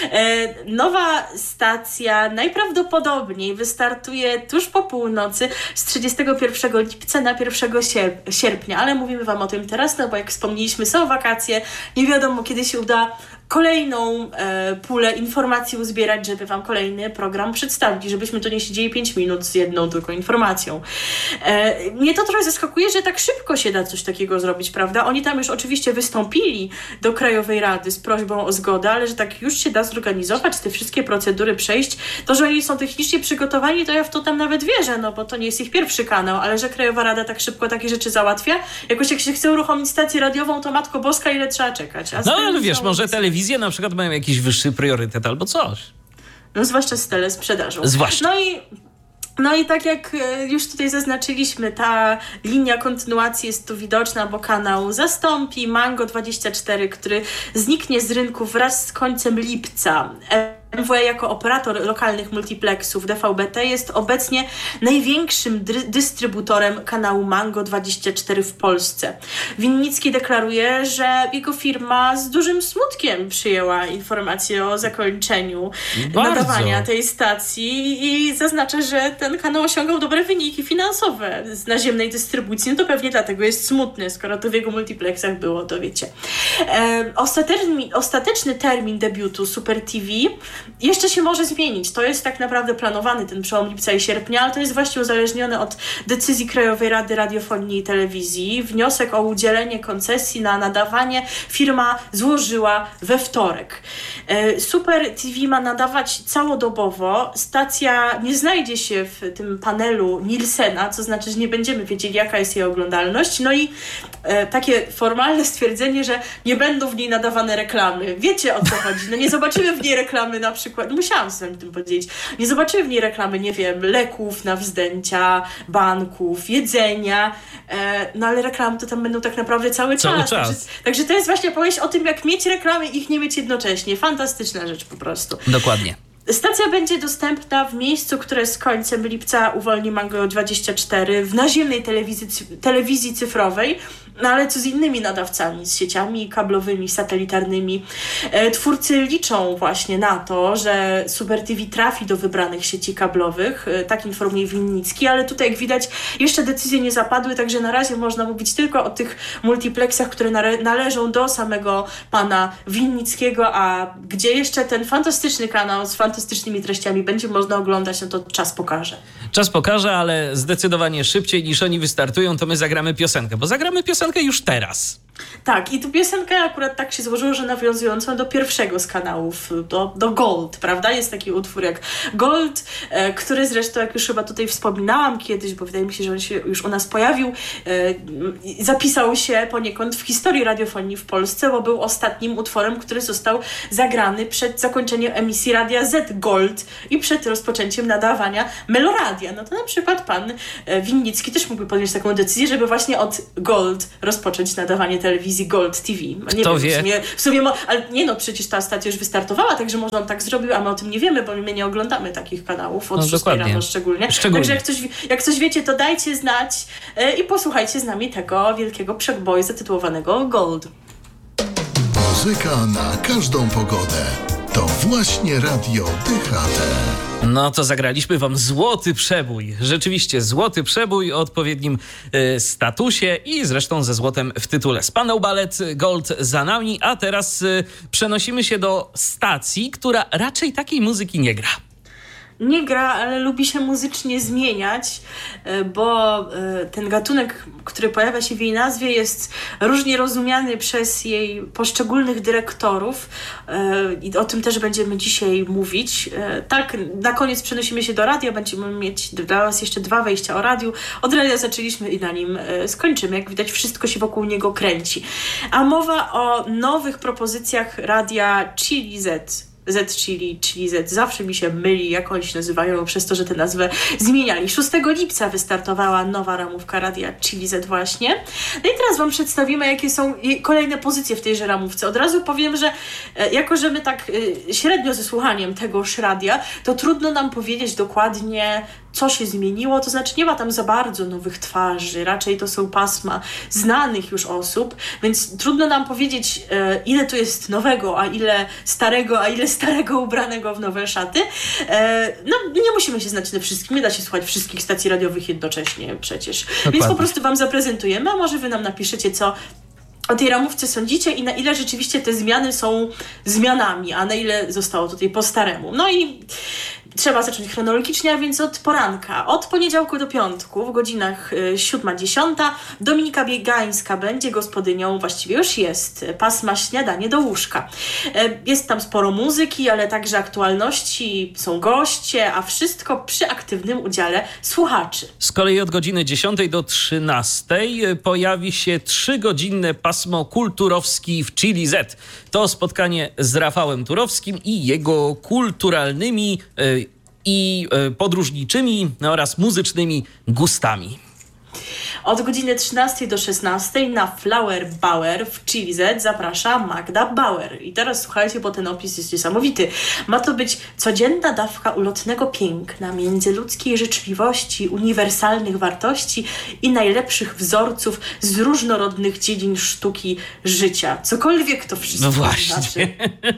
E, nowa stacja najprawdopodobniej wystartuje tuż po północy z trzydziestego pierwszego lipca na pierwszego sierp- sierpnia, ale mówimy wam o tym teraz, no bo jak wspomnieliśmy, są wakacje, nie wiadomo kiedy się uda kolejną e, pulę informacji uzbierać, żeby wam kolejny program przedstawić, żebyśmy tu nie siedzieli pięć minut z jedną tylko informacją. E, mnie to trochę zaskakuje, że tak szybko się da coś takiego zrobić, prawda? Oni tam już oczywiście wystąpili do Krajowej Rady z prośbą o zgodę, ale że tak już się da zorganizować, te wszystkie procedury przejść, to, że oni są technicznie przygotowani, to ja w to tam nawet wierzę, no bo to nie jest ich pierwszy kanał, ale że Krajowa Rada tak szybko takie rzeczy załatwia, jakoś jak się chce uruchomić stację radiową, to Matko Boska, ile trzeba czekać. A no ale wiesz, może telewizja na przykład mają jakiś wyższy priorytet albo coś. No zwłaszcza z telesprzedażą. Zwłaszcza. No i, no i tak jak już tutaj zaznaczyliśmy, ta linia kontynuacji jest tu widoczna, bo kanał zastąpi Mango dwadzieścia cztery, który zniknie z rynku wraz z końcem lipca. M W E jako operator lokalnych multiplexów D V B T jest obecnie największym dry- dystrybutorem kanału Mango dwadzieścia cztery w Polsce. Winnicki deklaruje, że jego firma z dużym smutkiem przyjęła informację o zakończeniu Bardzo. nadawania tej stacji i zaznacza, że ten kanał osiągał dobre wyniki finansowe z naziemnej dystrybucji. No to pewnie dlatego jest smutny, skoro to w jego multiplexach było, to wiecie. E, ostateczny, ostateczny termin debiutu Super T V jeszcze się może zmienić. To jest tak naprawdę planowany ten przełom lipca i sierpnia, ale to jest właśnie uzależnione od decyzji Krajowej Rady Radiofonii i Telewizji. Wniosek o udzielenie koncesji na nadawanie firma złożyła we wtorek. Super T V ma nadawać całodobowo. Stacja nie znajdzie się w tym panelu Nielsena, co znaczy, że nie będziemy wiedzieli, jaka jest jej oglądalność. No i e, takie formalne stwierdzenie, że nie będą w niej nadawane reklamy. Wiecie, o co chodzi. No nie zobaczymy w niej reklamy na przykład, no musiałam sobie o tym powiedzieć, nie zobaczymy w niej reklamy, nie wiem, leków na wzdęcia, banków, jedzenia, e, no ale reklamy to tam będą tak naprawdę cały, cały czas. czas. Także, także to jest właśnie opowieść o tym, jak mieć reklamy i ich nie mieć jednocześnie. Fantastyczna rzecz po prostu. Dokładnie. Stacja będzie dostępna w miejscu, które z końcem lipca uwolni Mango dwadzieścia cztery w naziemnej telewizji, telewizji cyfrowej, no ale co z innymi nadawcami, z sieciami kablowymi, satelitarnymi. E, twórcy liczą właśnie na to, że Super T V trafi do wybranych sieci kablowych, e, tak informuje Winnicki, ale tutaj jak widać jeszcze decyzje nie zapadły, także na razie można mówić tylko o tych multiplexach, które nale- należą do samego pana Winnickiego, a gdzie jeszcze ten fantastyczny kanał z fantastycznymi treściami będzie można oglądać, no to czas pokaże. Czas pokaże, ale zdecydowanie szybciej niż oni wystartują, to my zagramy piosenkę, bo zagramy piosenkę już teraz. Tak, i tu piosenkę akurat tak się złożyło, że nawiązującą do pierwszego z kanałów, do, do Gold, prawda? Jest taki utwór jak Gold, e, który zresztą, jak już chyba tutaj wspominałam kiedyś, bo wydaje mi się, że on się już u nas pojawił, e, zapisał się poniekąd w historii radiofonii w Polsce, bo był ostatnim utworem, który został zagrany przed zakończeniem emisji Radia Z Gold i przed rozpoczęciem nadawania Meloradia. No to na przykład pan e, Winnicki też mógłby podjąć taką decyzję, żeby właśnie od Gold rozpocząć nadawanie telewizji Gold T V. Nie Kto wiem, wie? W sumie, w sumie mo- ale nie no, przecież ta stacja już wystartowała, także może on tak zrobił, a my o tym nie wiemy, bo my nie oglądamy takich kanałów od No, szóstej dokładnie. rano szczególnie. Szczególnie. Także jak coś, jak coś wiecie, to dajcie znać e, i posłuchajcie z nami tego wielkiego przeboju zatytułowanego Gold. Muzyka na każdą pogodę. To właśnie Radio D H T. No to zagraliśmy wam złoty przebój. Rzeczywiście złoty przebój o odpowiednim y, statusie i zresztą ze złotem w tytule. Spanał Ballet Gold za nami, a teraz y, przenosimy się do stacji, która raczej takiej muzyki nie gra. Nie gra, ale lubi się muzycznie zmieniać, bo ten gatunek, który pojawia się w jej nazwie, jest różnie rozumiany przez jej poszczególnych dyrektorów i o tym też będziemy dzisiaj mówić. Tak, na koniec przenosimy się do radia, będziemy mieć dla Was jeszcze dwa wejścia o radiu. Od radia zaczęliśmy i na nim skończymy. Jak widać, wszystko się wokół niego kręci. A mowa o nowych propozycjach radia Chili Z. Z, czyli, czyli Z. Zawsze mi się myli, jak oni się nazywają, przez to, że tę nazwę zmieniali. szóstego lipca wystartowała nowa ramówka radia Chili Z właśnie. No i teraz Wam przedstawimy, jakie są kolejne pozycje w tejże ramówce. Od razu powiem, że jako, że my tak średnio ze słuchaniem tegoż radia, to trudno nam powiedzieć dokładnie, co się zmieniło, to znaczy nie ma tam za bardzo nowych twarzy, raczej to są pasma znanych już osób, więc trudno nam powiedzieć, e, ile tu jest nowego, a ile starego, a ile starego ubranego w nowe szaty. E, no nie musimy się znać na wszystkim, nie da się słuchać wszystkich stacji radiowych jednocześnie przecież. Dokładnie. Więc po prostu Wam zaprezentujemy, a może Wy nam napiszecie, co o tej ramówce sądzicie i na ile rzeczywiście te zmiany są zmianami, a na ile zostało tutaj po staremu. No i trzeba zacząć chronologicznie, a więc od poranka. Od poniedziałku do piątku w godzinach siódma dziesiąta Dominika Biegańska będzie gospodynią, właściwie już jest, pasma Śniadanie do łóżka. Jest tam sporo muzyki, ale także aktualności, są goście, a wszystko przy aktywnym udziale słuchaczy. Z kolei od godziny dziesiątej do trzynastej pojawi się trzygodzinne pasmo Kulturowski w Chili Z. To spotkanie z Rafałem Turowskim i jego kulturalnymi y, i y, podróżniczymi oraz muzycznymi gustami. Od godziny trzynastej do szesnastej na Flower Bauer w Chili Z zaprasza Magda Bauer. I teraz słuchajcie, bo ten opis jest niesamowity. Ma to być codzienna dawka ulotnego piękna, międzyludzkiej życzliwości, uniwersalnych wartości i najlepszych wzorców z różnorodnych dziedzin sztuki życia. Cokolwiek to wszystko No właśnie. znaczy.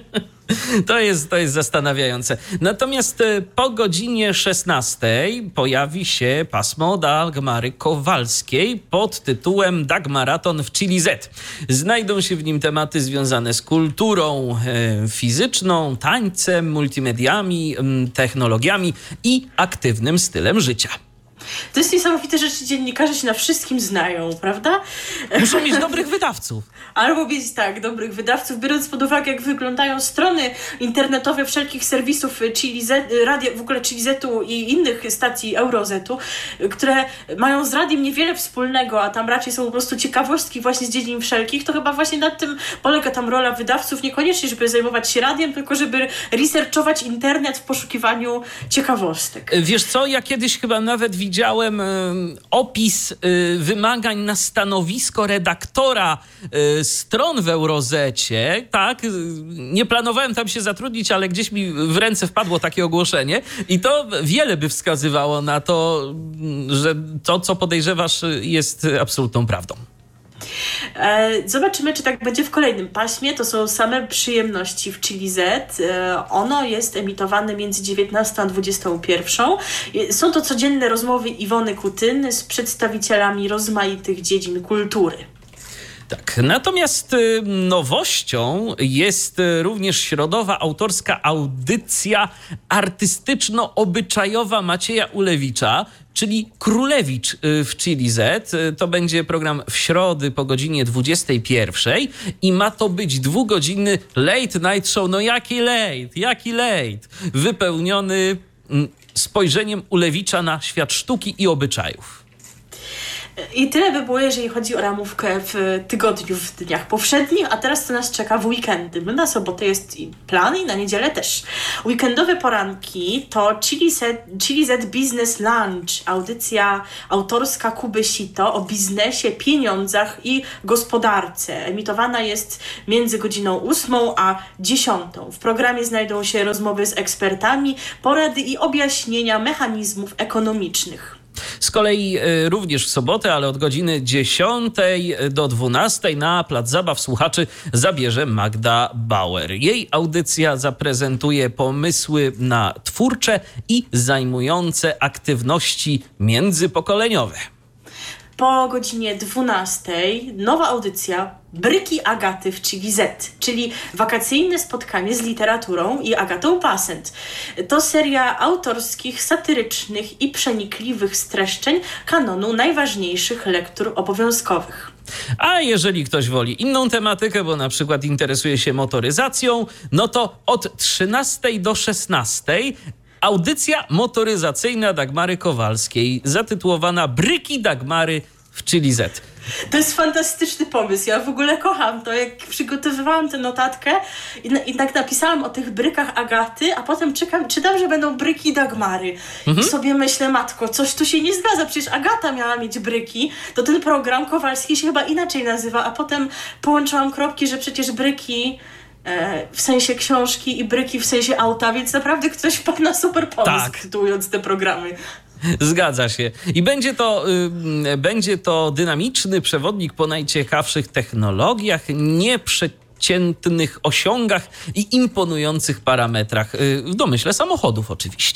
To jest, to jest zastanawiające. Natomiast po godzinie szesnastej pojawi się pasmo Dagmary Kowalskiej pod tytułem Dagmaraton w Chili Z. Znajdą się w nim tematy związane z kulturą e, fizyczną, tańcem, multimediami, m, technologiami i aktywnym stylem życia. To jest niesamowite, że ci dziennikarze się na wszystkim znają, prawda? Muszą mieć dobrych wydawców. Albo mieć, tak, dobrych wydawców, biorąc pod uwagę, jak wyglądają strony internetowe wszelkich serwisów Chili Z, radia, w ogóle Chili Zetu i innych stacji Eurozetu, które mają z radiem niewiele wspólnego, a tam raczej są po prostu ciekawostki właśnie z dziedzin wszelkich, to chyba właśnie nad tym polega tam rola wydawców, niekoniecznie, żeby zajmować się radiem, tylko żeby researchować internet w poszukiwaniu ciekawostek. Wiesz co, ja kiedyś chyba nawet widziałem y, opis y, wymagań na stanowisko redaktora y, stron w Eurozecie, tak, y, nie planowałem tam się zatrudnić, ale gdzieś mi w ręce wpadło takie ogłoszenie i to wiele by wskazywało na to, że to, co podejrzewasz, jest absolutną prawdą. Zobaczymy, czy tak będzie w kolejnym paśmie. To są same przyjemności w Chili Z. Ono jest emitowane między dziewiętnastą a dwudziestą pierwszą. Są to codzienne rozmowy Iwony Kutyny z przedstawicielami rozmaitych dziedzin kultury. Tak, natomiast nowością jest również środowa autorska audycja artystyczno-obyczajowa Macieja Ulewicza, czyli Królewicz w Chili Z. To będzie program w środy po godzinie dwudziestej pierwszej i ma to być dwugodzinny late night show. No jaki late, jaki late? Wypełniony spojrzeniem Ulewicza na świat sztuki i obyczajów. I tyle by było, jeżeli chodzi o ramówkę w tygodniu, w dniach powszednich, a teraz to nas czeka w weekendy. Na sobotę jest plan i na niedzielę też. Weekendowe poranki to Chili Z, Chili Z Business Lunch, audycja autorska Kuby Sito o biznesie, pieniądzach i gospodarce. Emitowana jest między godziną ósmą a dziesiątą. W programie znajdą się rozmowy z ekspertami, porady i objaśnienia mechanizmów ekonomicznych. Z kolei y, również w sobotę, ale od godziny dziesiątej do dwunastej na Plac Zabaw słuchaczy zabierze Magda Bauer. Jej audycja zaprezentuje pomysły na twórcze i zajmujące aktywności międzypokoleniowe. Po godzinie dwunastej nowa audycja Bryki Agaty w Chili Z, czyli wakacyjne spotkanie z literaturą i Agatą Passent. To seria autorskich, satyrycznych i przenikliwych streszczeń kanonu najważniejszych lektur obowiązkowych. A jeżeli ktoś woli inną tematykę, bo na przykład interesuje się motoryzacją, no to od trzynastej do szesnastej audycja motoryzacyjna Dagmary Kowalskiej, zatytułowana Bryki Dagmary w Chili Z. To jest fantastyczny pomysł. Ja w ogóle kocham to. Jak przygotowywałam tę notatkę i, na, i tak napisałam o tych brykach Agaty, a potem czekam, czytam, że będą bryki Dagmary. Mhm. I sobie myślę, matko, coś tu się nie zgadza. Przecież Agata miała mieć bryki. To ten program Kowalski się chyba inaczej nazywa, a potem połączyłam kropki, że przecież bryki e, w sensie książki i bryki w sensie auta, więc naprawdę ktoś wpadł na super pomysł, tak, tytułując te programy. Zgadza się. I będzie to, y, będzie to dynamiczny przewodnik po najciekawszych technologiach, nieprzeciętnych osiągach i imponujących parametrach. Y, w domyśle samochodów oczywiście.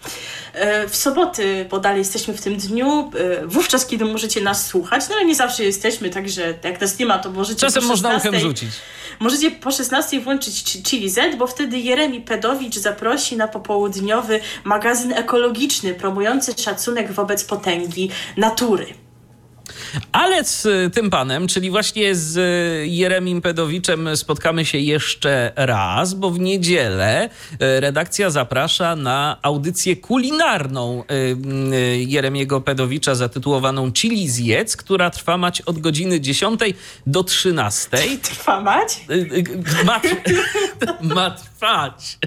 W soboty, bo dalej jesteśmy w tym dniu, wówczas, kiedy możecie nas słuchać, no ale nie zawsze jesteśmy, także jak nas nie ma, to możecie czasem po szesnastej, można uchem rzucić. Możecie po szesnastej włączyć Chili Z, bo wtedy Jeremi Pedowicz zaprosi na popołudniowy magazyn ekologiczny, promujący szacunek wobec potęgi natury. Ale z tym panem, czyli właśnie z Jeremim Pedowiczem spotkamy się jeszcze raz, bo w niedzielę redakcja zaprasza na audycję kulinarną Jeremiego Pedowicza zatytułowaną Chili Zjedz, która trwa mać od godziny dziesiątej do trzynastej. Trwa mać? Ma, ma trwać.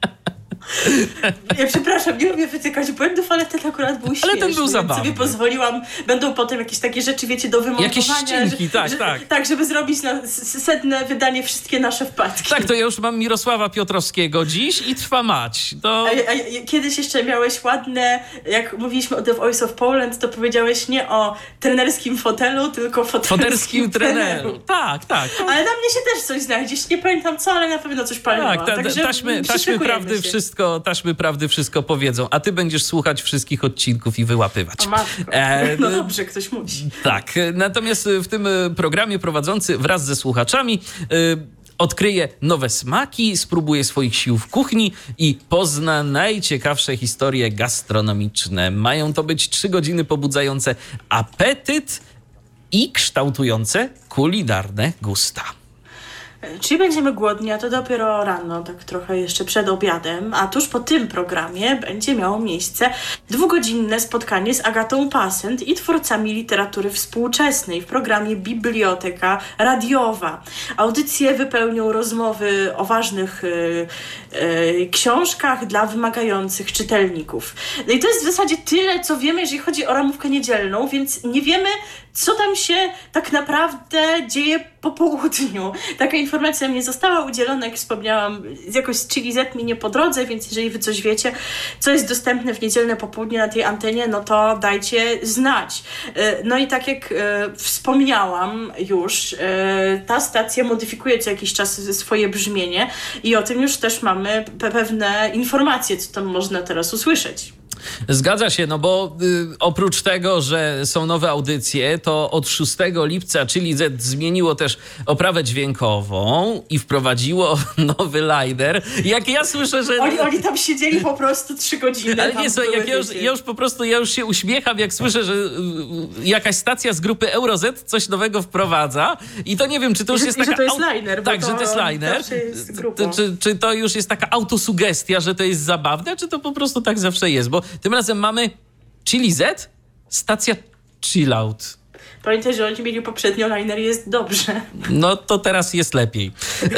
Ja przepraszam, nie lubię wytykać błędów, ale ten akurat był śmieszny. Ale ten był zabawny. Sobie pozwoliłam, będą potem jakieś takie rzeczy, wiecie, do wymontowania. Jakieś ścinki, że, tak, że, tak. Tak, żeby zrobić na setne wydanie wszystkie nasze wpadki. Tak, to ja już mam Mirosława Piotrowskiego dziś i trwa mać. To... A, a, kiedyś jeszcze miałeś ładne, jak mówiliśmy o The Voice of Poland, to powiedziałeś nie o trenerskim fotelu, tylko fotelskim, fotelskim treneru. Tak, tak. To... Ale na mnie się też coś znajdziesz. Nie pamiętam co, ale na pewno coś palnęło. Tak, ta, Także taśmy, taśmy prawdy się. wszystko, taśmy prawdy wszystko powiedzą, a ty będziesz słuchać wszystkich odcinków i wyłapywać. O matko. E, no dobrze, ktoś musi. Tak, natomiast w tym programie prowadzący wraz ze słuchaczami odkryje nowe smaki, spróbuje swoich sił w kuchni i pozna najciekawsze historie gastronomiczne. Mają to być trzy godziny pobudzające apetyt i kształtujące kulinarne gusta. Czyli będziemy głodni, a to dopiero rano, tak trochę jeszcze przed obiadem, a tuż po tym programie będzie miało miejsce dwugodzinne spotkanie z Agatą Passent i twórcami literatury współczesnej w programie Biblioteka Radiowa. Audycje wypełnią rozmowy o ważnych y, y, książkach dla wymagających czytelników. No i to jest w zasadzie tyle, co wiemy, jeżeli chodzi o ramówkę niedzielną, więc nie wiemy, co tam się tak naprawdę dzieje po południu. Taka informacja mi została udzielona, jak wspomniałam, jakoś z Chili Z mi nie po drodze, więc jeżeli wy coś wiecie, co jest dostępne w niedzielne popołudnie na tej antenie, no to dajcie znać. No i tak jak wspomniałam już, ta stacja modyfikuje co jakiś czas swoje brzmienie i o tym już też mamy pewne informacje, co tam można teraz usłyszeć. Zgadza się, no bo y, oprócz tego, że są nowe audycje, to od szóstego lipca Chili Z zmieniło też oprawę dźwiękową i wprowadziło nowy liner. Jak ja słyszę, że... Oni, oni tam siedzieli po prostu trzy godziny. Ale nie, słuchaj, jak ja już, ja już po prostu, ja już się uśmiecham, jak słyszę, że y, jakaś stacja z grupy Eurozet coś nowego wprowadza i to nie wiem, czy to już I, jest i taka... że to jest liner. Tak, bo że to jest liner. Jest to, czy, czy to już jest taka autosugestia, że to jest zabawne, czy to po prostu tak zawsze jest? Bo tym razem mamy Chili Z, stacja Chill Out. Pamiętaj, że oni mieli poprzednio liner, jest dobrze. No to teraz jest lepiej.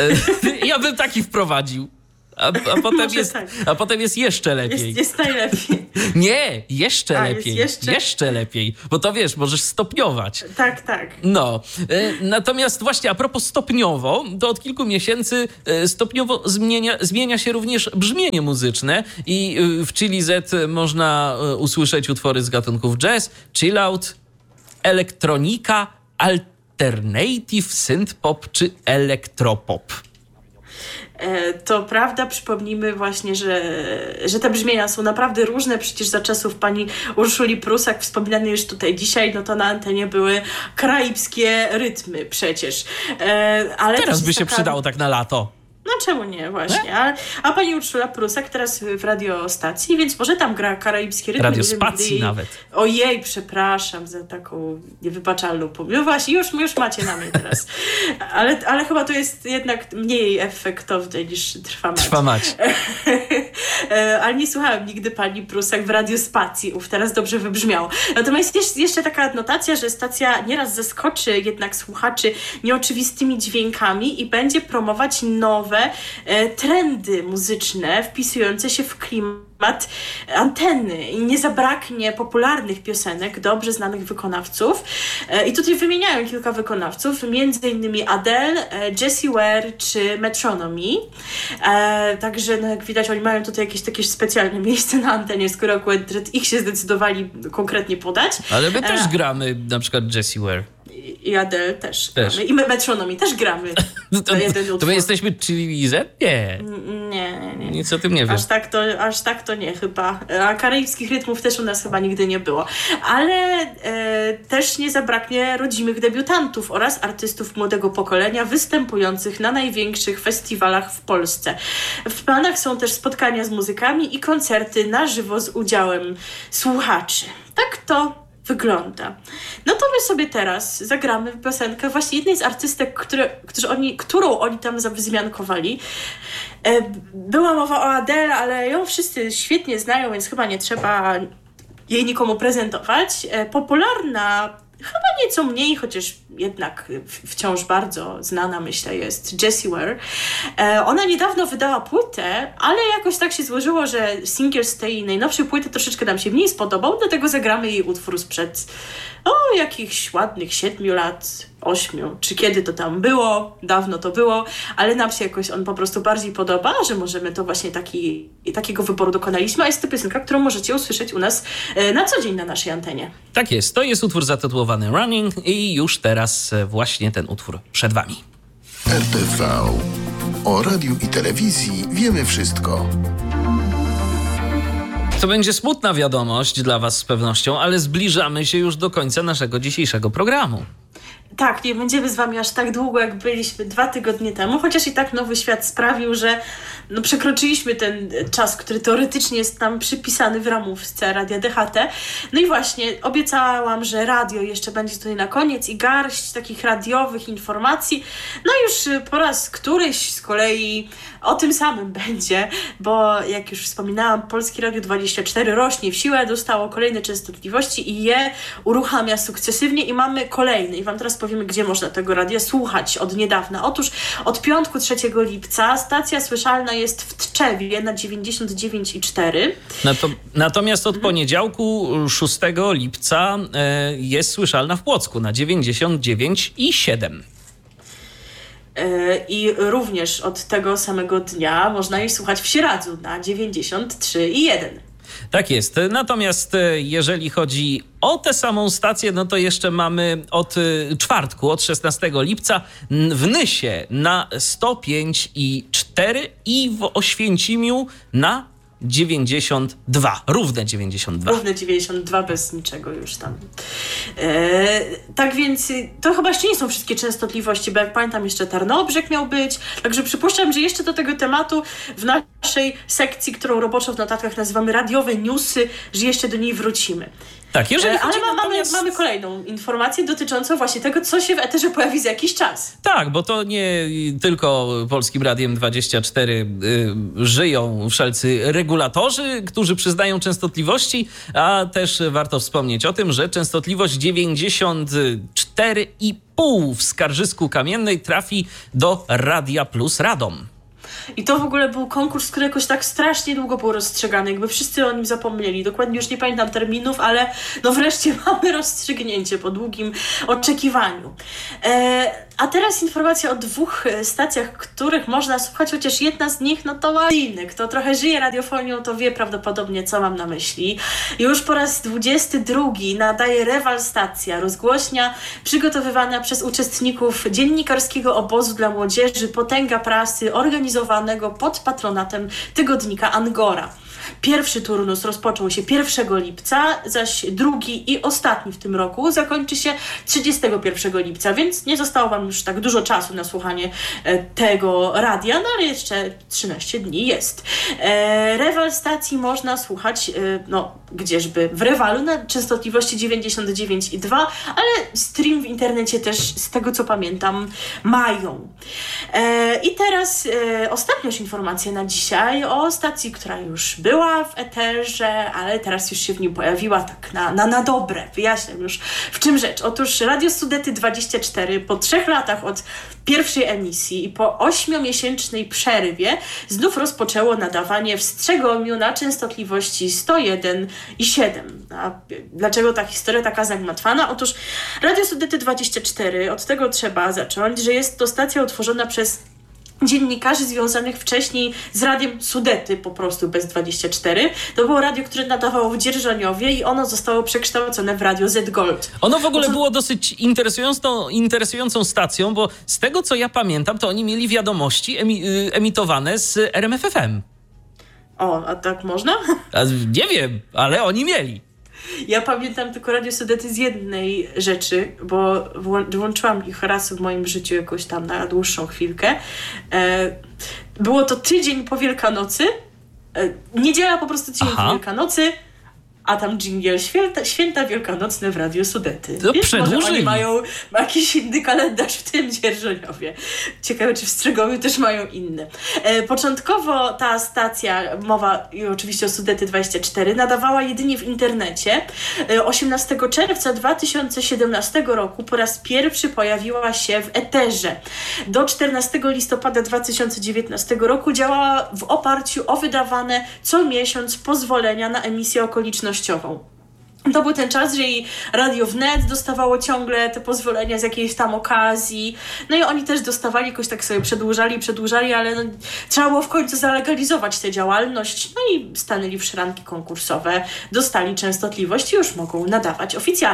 Ja bym taki wprowadził. A, a, potem jest, tak. a potem jest jeszcze lepiej. Jest, jest najlepiej. Nie, jeszcze a, lepiej. Jeszcze... jeszcze lepiej. Bo to wiesz, możesz stopniować. Tak, tak. No. Natomiast właśnie a propos stopniowo, to od kilku miesięcy stopniowo zmienia, zmienia się również brzmienie muzyczne i w Chili Z można usłyszeć utwory z gatunków jazz, chill out, elektronika, alternative, synth-pop czy elektropop. To prawda, przypomnijmy właśnie, że, że te brzmienia są naprawdę różne. Przecież za czasów pani Urszuli Prusak, wspominanej już tutaj dzisiaj, no to na antenie były karaibskie rytmy przecież. Ale teraz by się taka... przydało tak na lato. No czemu nie, właśnie. A, a pani Urszula Prusak teraz w radiostacji, więc może tam gra karaibskie rytmy. Radiospacji jej... nawet. Ojej, przepraszam za taką niewybaczalną pomyłkę. No właśnie, już, już macie na mnie teraz. Ale, ale chyba to jest jednak mniej efektowne niż Trwa Mać. Trwa Mać. Ale nie słuchałam nigdy pani Prusak w radiospacji. Uf, teraz dobrze wybrzmiało. Natomiast jest jeszcze taka adnotacja, że stacja nieraz zaskoczy jednak słuchaczy nieoczywistymi dźwiękami i będzie promować nowe trendy muzyczne wpisujące się w klimat anteny i nie zabraknie popularnych piosenek, dobrze znanych wykonawców. I tutaj wymieniają kilka wykonawców, między innymi Adele, Jessie Ware czy Metronomy. Także no, jak widać, oni mają tutaj jakieś takie specjalne miejsce na antenie, skoro akurat ich się zdecydowali konkretnie podać. Ale my też gramy na przykład Jessie Ware. I Adele też, też. gramy. I my Metronomy też gramy. No to, to my jesteśmy Chili Z? Nie. Nie, nie, nie. Nic o tym nie wiem. Aż tak, to, aż tak to nie chyba. A karaibskich rytmów też u nas chyba nigdy nie było. Ale e, też nie zabraknie rodzimych debiutantów oraz artystów młodego pokolenia występujących na największych festiwalach w Polsce. W planach są też spotkania z muzykami i koncerty na żywo z udziałem słuchaczy. Tak to wygląda. No to my sobie teraz zagramy piosenkę właśnie jednej z artystek, które, którzy oni, którą oni tam zawzmiankowali. Była mowa o Adele, ale ją wszyscy świetnie znają, więc chyba nie trzeba jej nikomu prezentować. Popularna, chyba nieco mniej, chociaż jednak wciąż bardzo znana, myślę, jest Jessie Ware. Ona niedawno wydała płytę, ale jakoś tak się złożyło, że singiel z tej najnowszej płyty troszeczkę nam się mniej spodobał, dlatego zagramy jej utwór sprzed o jakichś ładnych siedmiu lat, ośmiu, czy kiedy to tam było, dawno to było, ale nam się jakoś on po prostu bardziej podoba, że możemy to właśnie taki, takiego wyboru dokonaliśmy, a jest to piosenka, którą możecie usłyszeć u nas na co dzień na naszej antenie. Tak jest, to jest utwór zatytułowany Running i już teraz właśnie ten utwór przed wami. R T V. O radiu i telewizji wiemy wszystko. To będzie smutna wiadomość dla was z pewnością, ale zbliżamy się już do końca naszego dzisiejszego programu. tak, nie będziemy z wami aż tak długo, jak byliśmy dwa tygodnie temu, chociaż i tak Nowy Świat sprawił, że no, przekroczyliśmy ten czas, który teoretycznie jest nam przypisany w ramówce Radia D H T. No i właśnie obiecałam, że radio jeszcze będzie tutaj na koniec i garść takich radiowych informacji. No już po raz któryś z kolei o tym samym będzie, bo jak już wspominałam, Polskie Radio dwadzieścia cztery rośnie w siłę, dostało kolejne częstotliwości i je uruchamia sukcesywnie i mamy kolejny. I wam teraz powiemy, gdzie można tego radia słuchać od niedawna. Otóż od piątku trzeciego lipca stacja słyszalna jest w Tczewie na dziewięćdziesiąt dziewięć i cztery. Nato- natomiast od poniedziałku szóstego lipca e, jest słyszalna w Płocku na dziewięćdziesiąt dziewięć i siedem. I również od tego samego dnia można jej słuchać w Sieradzu na dziewięćdziesiąt trzy i jeden. Tak jest. Natomiast jeżeli chodzi o tę samą stację, no to jeszcze mamy od czwartku, od szesnastego lipca w Nysie na sto pięć i cztery i w Oświęcimiu na dziewięćdziesiąt dwa, równe dziewięćdziesiąt dwa. Równe dziewięćdziesiąt dwa bez niczego już tam. E, tak więc to chyba jeszcze nie są wszystkie częstotliwości, bo jak pamiętam jeszcze Tarnobrzeg miał być, także przypuszczam, że jeszcze do tego tematu w naszej sekcji, którą roboczo w notatkach nazywamy radiowe newsy, że jeszcze do niej wrócimy. Tak, jeżeli e, ale ma, natomiast... mamy, mamy kolejną informację dotyczącą właśnie tego, co się w eterze pojawi za jakiś czas. Tak, bo to nie tylko Polskim Radiem dwadzieścia cztery y, żyją wszelcy regulatorzy, którzy przyznają częstotliwości, a też warto wspomnieć o tym, że częstotliwość dziewięćdziesiąt cztery i pół w Skarżysku Kamiennej trafi do Radia Plus Radom. I to w ogóle był konkurs, który jakoś tak strasznie długo był rozstrzygany, jakby wszyscy o nim zapomnieli. Dokładnie już nie pamiętam terminów, ale no wreszcie mamy rozstrzygnięcie po długim oczekiwaniu. E, a teraz informacja o dwóch stacjach, których można słuchać, chociaż jedna z nich no to ma inny. Kto trochę żyje radiofonią, to wie prawdopodobnie, co mam na myśli. Już po raz dwudziesty drugi nadaje Rewal Stacja, rozgłośnia przygotowywana przez uczestników dziennikarskiego obozu dla młodzieży Potęga Prasy, organizowanego pod patronatem tygodnika Angora. Pierwszy turnus rozpoczął się pierwszego lipca, zaś drugi i ostatni w tym roku zakończy się trzydziestego pierwszego lipca, więc nie zostało wam już tak dużo czasu na słuchanie e, tego radia, no ale jeszcze trzynaście dni jest. E, Rewal Stacji można słuchać, e, no gdzieżby w Rewalu na częstotliwości dziewięćdziesiąt dziewięć i dwa, ale stream w internecie też z tego co pamiętam mają. E, I teraz e, ostatnia już informacja na dzisiaj o stacji, która już była była w eterze, ale teraz już się w nim pojawiła tak na, na, na dobre. Wyjaśniam już, w czym rzecz. Otóż Radio Sudety dwadzieścia cztery po trzech latach od pierwszej emisji i po ośmiomiesięcznej przerwie znów rozpoczęło nadawanie w Strzegomiu na częstotliwości sto jeden i siedem. A dlaczego ta historia taka zagmatwana? Otóż Radio Sudety dwadzieścia cztery, od tego trzeba zacząć, że jest to stacja utworzona przez dziennikarzy związanych wcześniej z Radiem Sudety, po prostu bez dwadzieścia cztery. To było radio, które nadawało w Dzierżoniowie i ono zostało przekształcone w Radio Z Gold. Ono w ogóle było dosyć interesującą, interesującą stacją, bo z tego co ja pamiętam, to oni mieli wiadomości emi, emitowane z R M F F M. O, a tak można? A nie wiem, ale oni mieli. Ja pamiętam tylko Radio Sudety z jednej rzeczy, bo włączyłam ich raz w moim życiu jakoś tam na dłuższą chwilkę. Było to tydzień po Wielkanocy. Niedziela po prostu tydzień Aha. po Wielkanocy, a tam dżingiel święta, święta wielkanocne w Radio Sudety. To przedłużyli. Może oni mają jakiś inny kalendarz w tym Dzierżoniowie. Ciekawe, czy w Strzegomiu też mają inny. E, początkowo ta stacja, mowa i oczywiście o Sudety dwadzieścia cztery, nadawała jedynie w internecie. E, osiemnastego czerwca dwa tysiące siedemnastego roku po raz pierwszy pojawiła się w eterze. Do czternastego listopada dwa tysiące dziewiętnastego roku działała w oparciu o wydawane co miesiąc pozwolenia na emisję okolicznościową. To był ten czas, że i Radio Wnet dostawało ciągle te pozwolenia z jakiejś tam okazji. No i oni też dostawali, jakoś tak sobie przedłużali, przedłużali, ale no, trzeba było w końcu zalegalizować tę działalność. No i stanęli w szranki konkursowe, dostali częstotliwość i już mogą nadawać oficjalnie.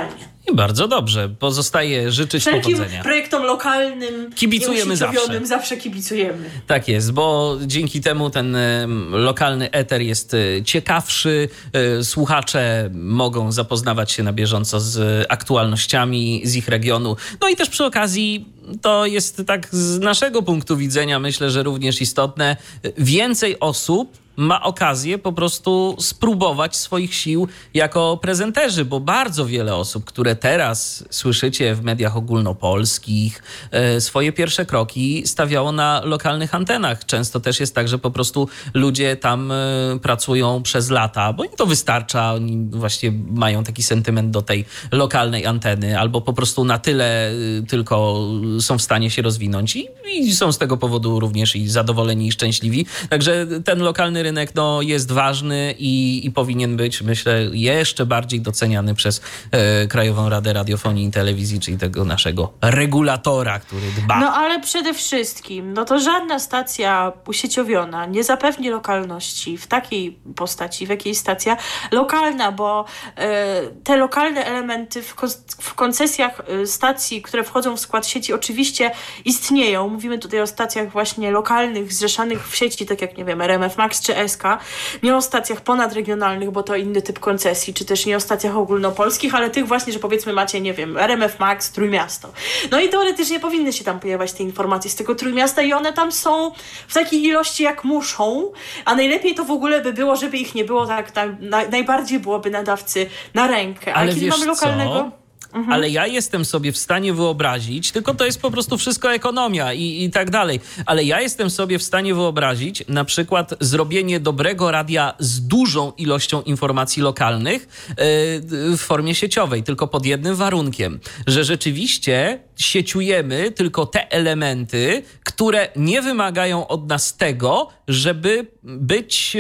I bardzo dobrze. Pozostaje życzyć Wszelkim powodzenia. projektom lokalnym, Kibicujemy zawsze. zawsze kibicujemy. Tak jest, bo dzięki temu ten y, lokalny eter jest y, ciekawszy. Y, słuchacze mogą zapoznawać się na bieżąco z aktualnościami z ich regionu. No i też przy okazji to jest tak z naszego punktu widzenia, myślę, że również istotne. Więcej osób ma okazję po prostu spróbować swoich sił jako prezenterzy, bo bardzo wiele osób, które teraz słyszycie w mediach ogólnopolskich, swoje pierwsze kroki stawiało na lokalnych antenach. Często też jest tak, że po prostu ludzie tam pracują przez lata, bo im to wystarcza, oni właśnie mają taki sentyment do tej lokalnej anteny, albo po prostu na tyle tylko są w stanie się rozwinąć i, i są z tego powodu również i zadowoleni i szczęśliwi. Także ten lokalny rynek no, jest ważny i, i powinien być, myślę, jeszcze bardziej doceniany przez e, Krajową Radę Radiofonii i Telewizji, czyli tego naszego regulatora, który dba. No ale przede wszystkim, no to żadna stacja usieciowiona nie zapewni lokalności w takiej postaci, w jakiej stacja lokalna, bo e, te lokalne elementy w, ko- w koncesjach e, stacji, które wchodzą w skład sieci, oczywiście istnieją. Mówimy tutaj o stacjach właśnie lokalnych, zrzeszanych w sieci, tak jak, nie wiem, R M F Max czy S K. Nie o stacjach ponadregionalnych, bo to inny typ koncesji, czy też nie o stacjach ogólnopolskich, ale tych właśnie, że powiedzmy macie, nie wiem, R M F Max, Trójmiasto. No i teoretycznie powinny się tam pojawiać te informacje z tego Trójmiasta i one tam są w takiej ilości, jak muszą, a najlepiej to w ogóle by było, żeby ich nie było, tak, tak na, najbardziej byłoby nadawcy na rękę. Ale, ale kiedy mamy lokalnego... Co? Mhm. Ale ja jestem sobie w stanie wyobrazić, tylko to jest po prostu wszystko ekonomia i, i tak dalej, ale ja jestem sobie w stanie wyobrazić na przykład zrobienie dobrego radia z dużą ilością informacji lokalnych yy, w formie sieciowej, tylko pod jednym warunkiem, że rzeczywiście sieciujemy tylko te elementy, które nie wymagają od nas tego, żeby być,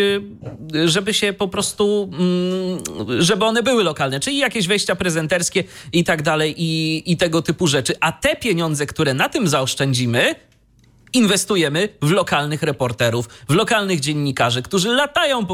żeby się po prostu, żeby one były lokalne, czyli jakieś wejścia prezenterskie i tak dalej i, i tego typu rzeczy. A te pieniądze, które na tym zaoszczędzimy, inwestujemy w lokalnych reporterów, w lokalnych dziennikarzy, którzy latają po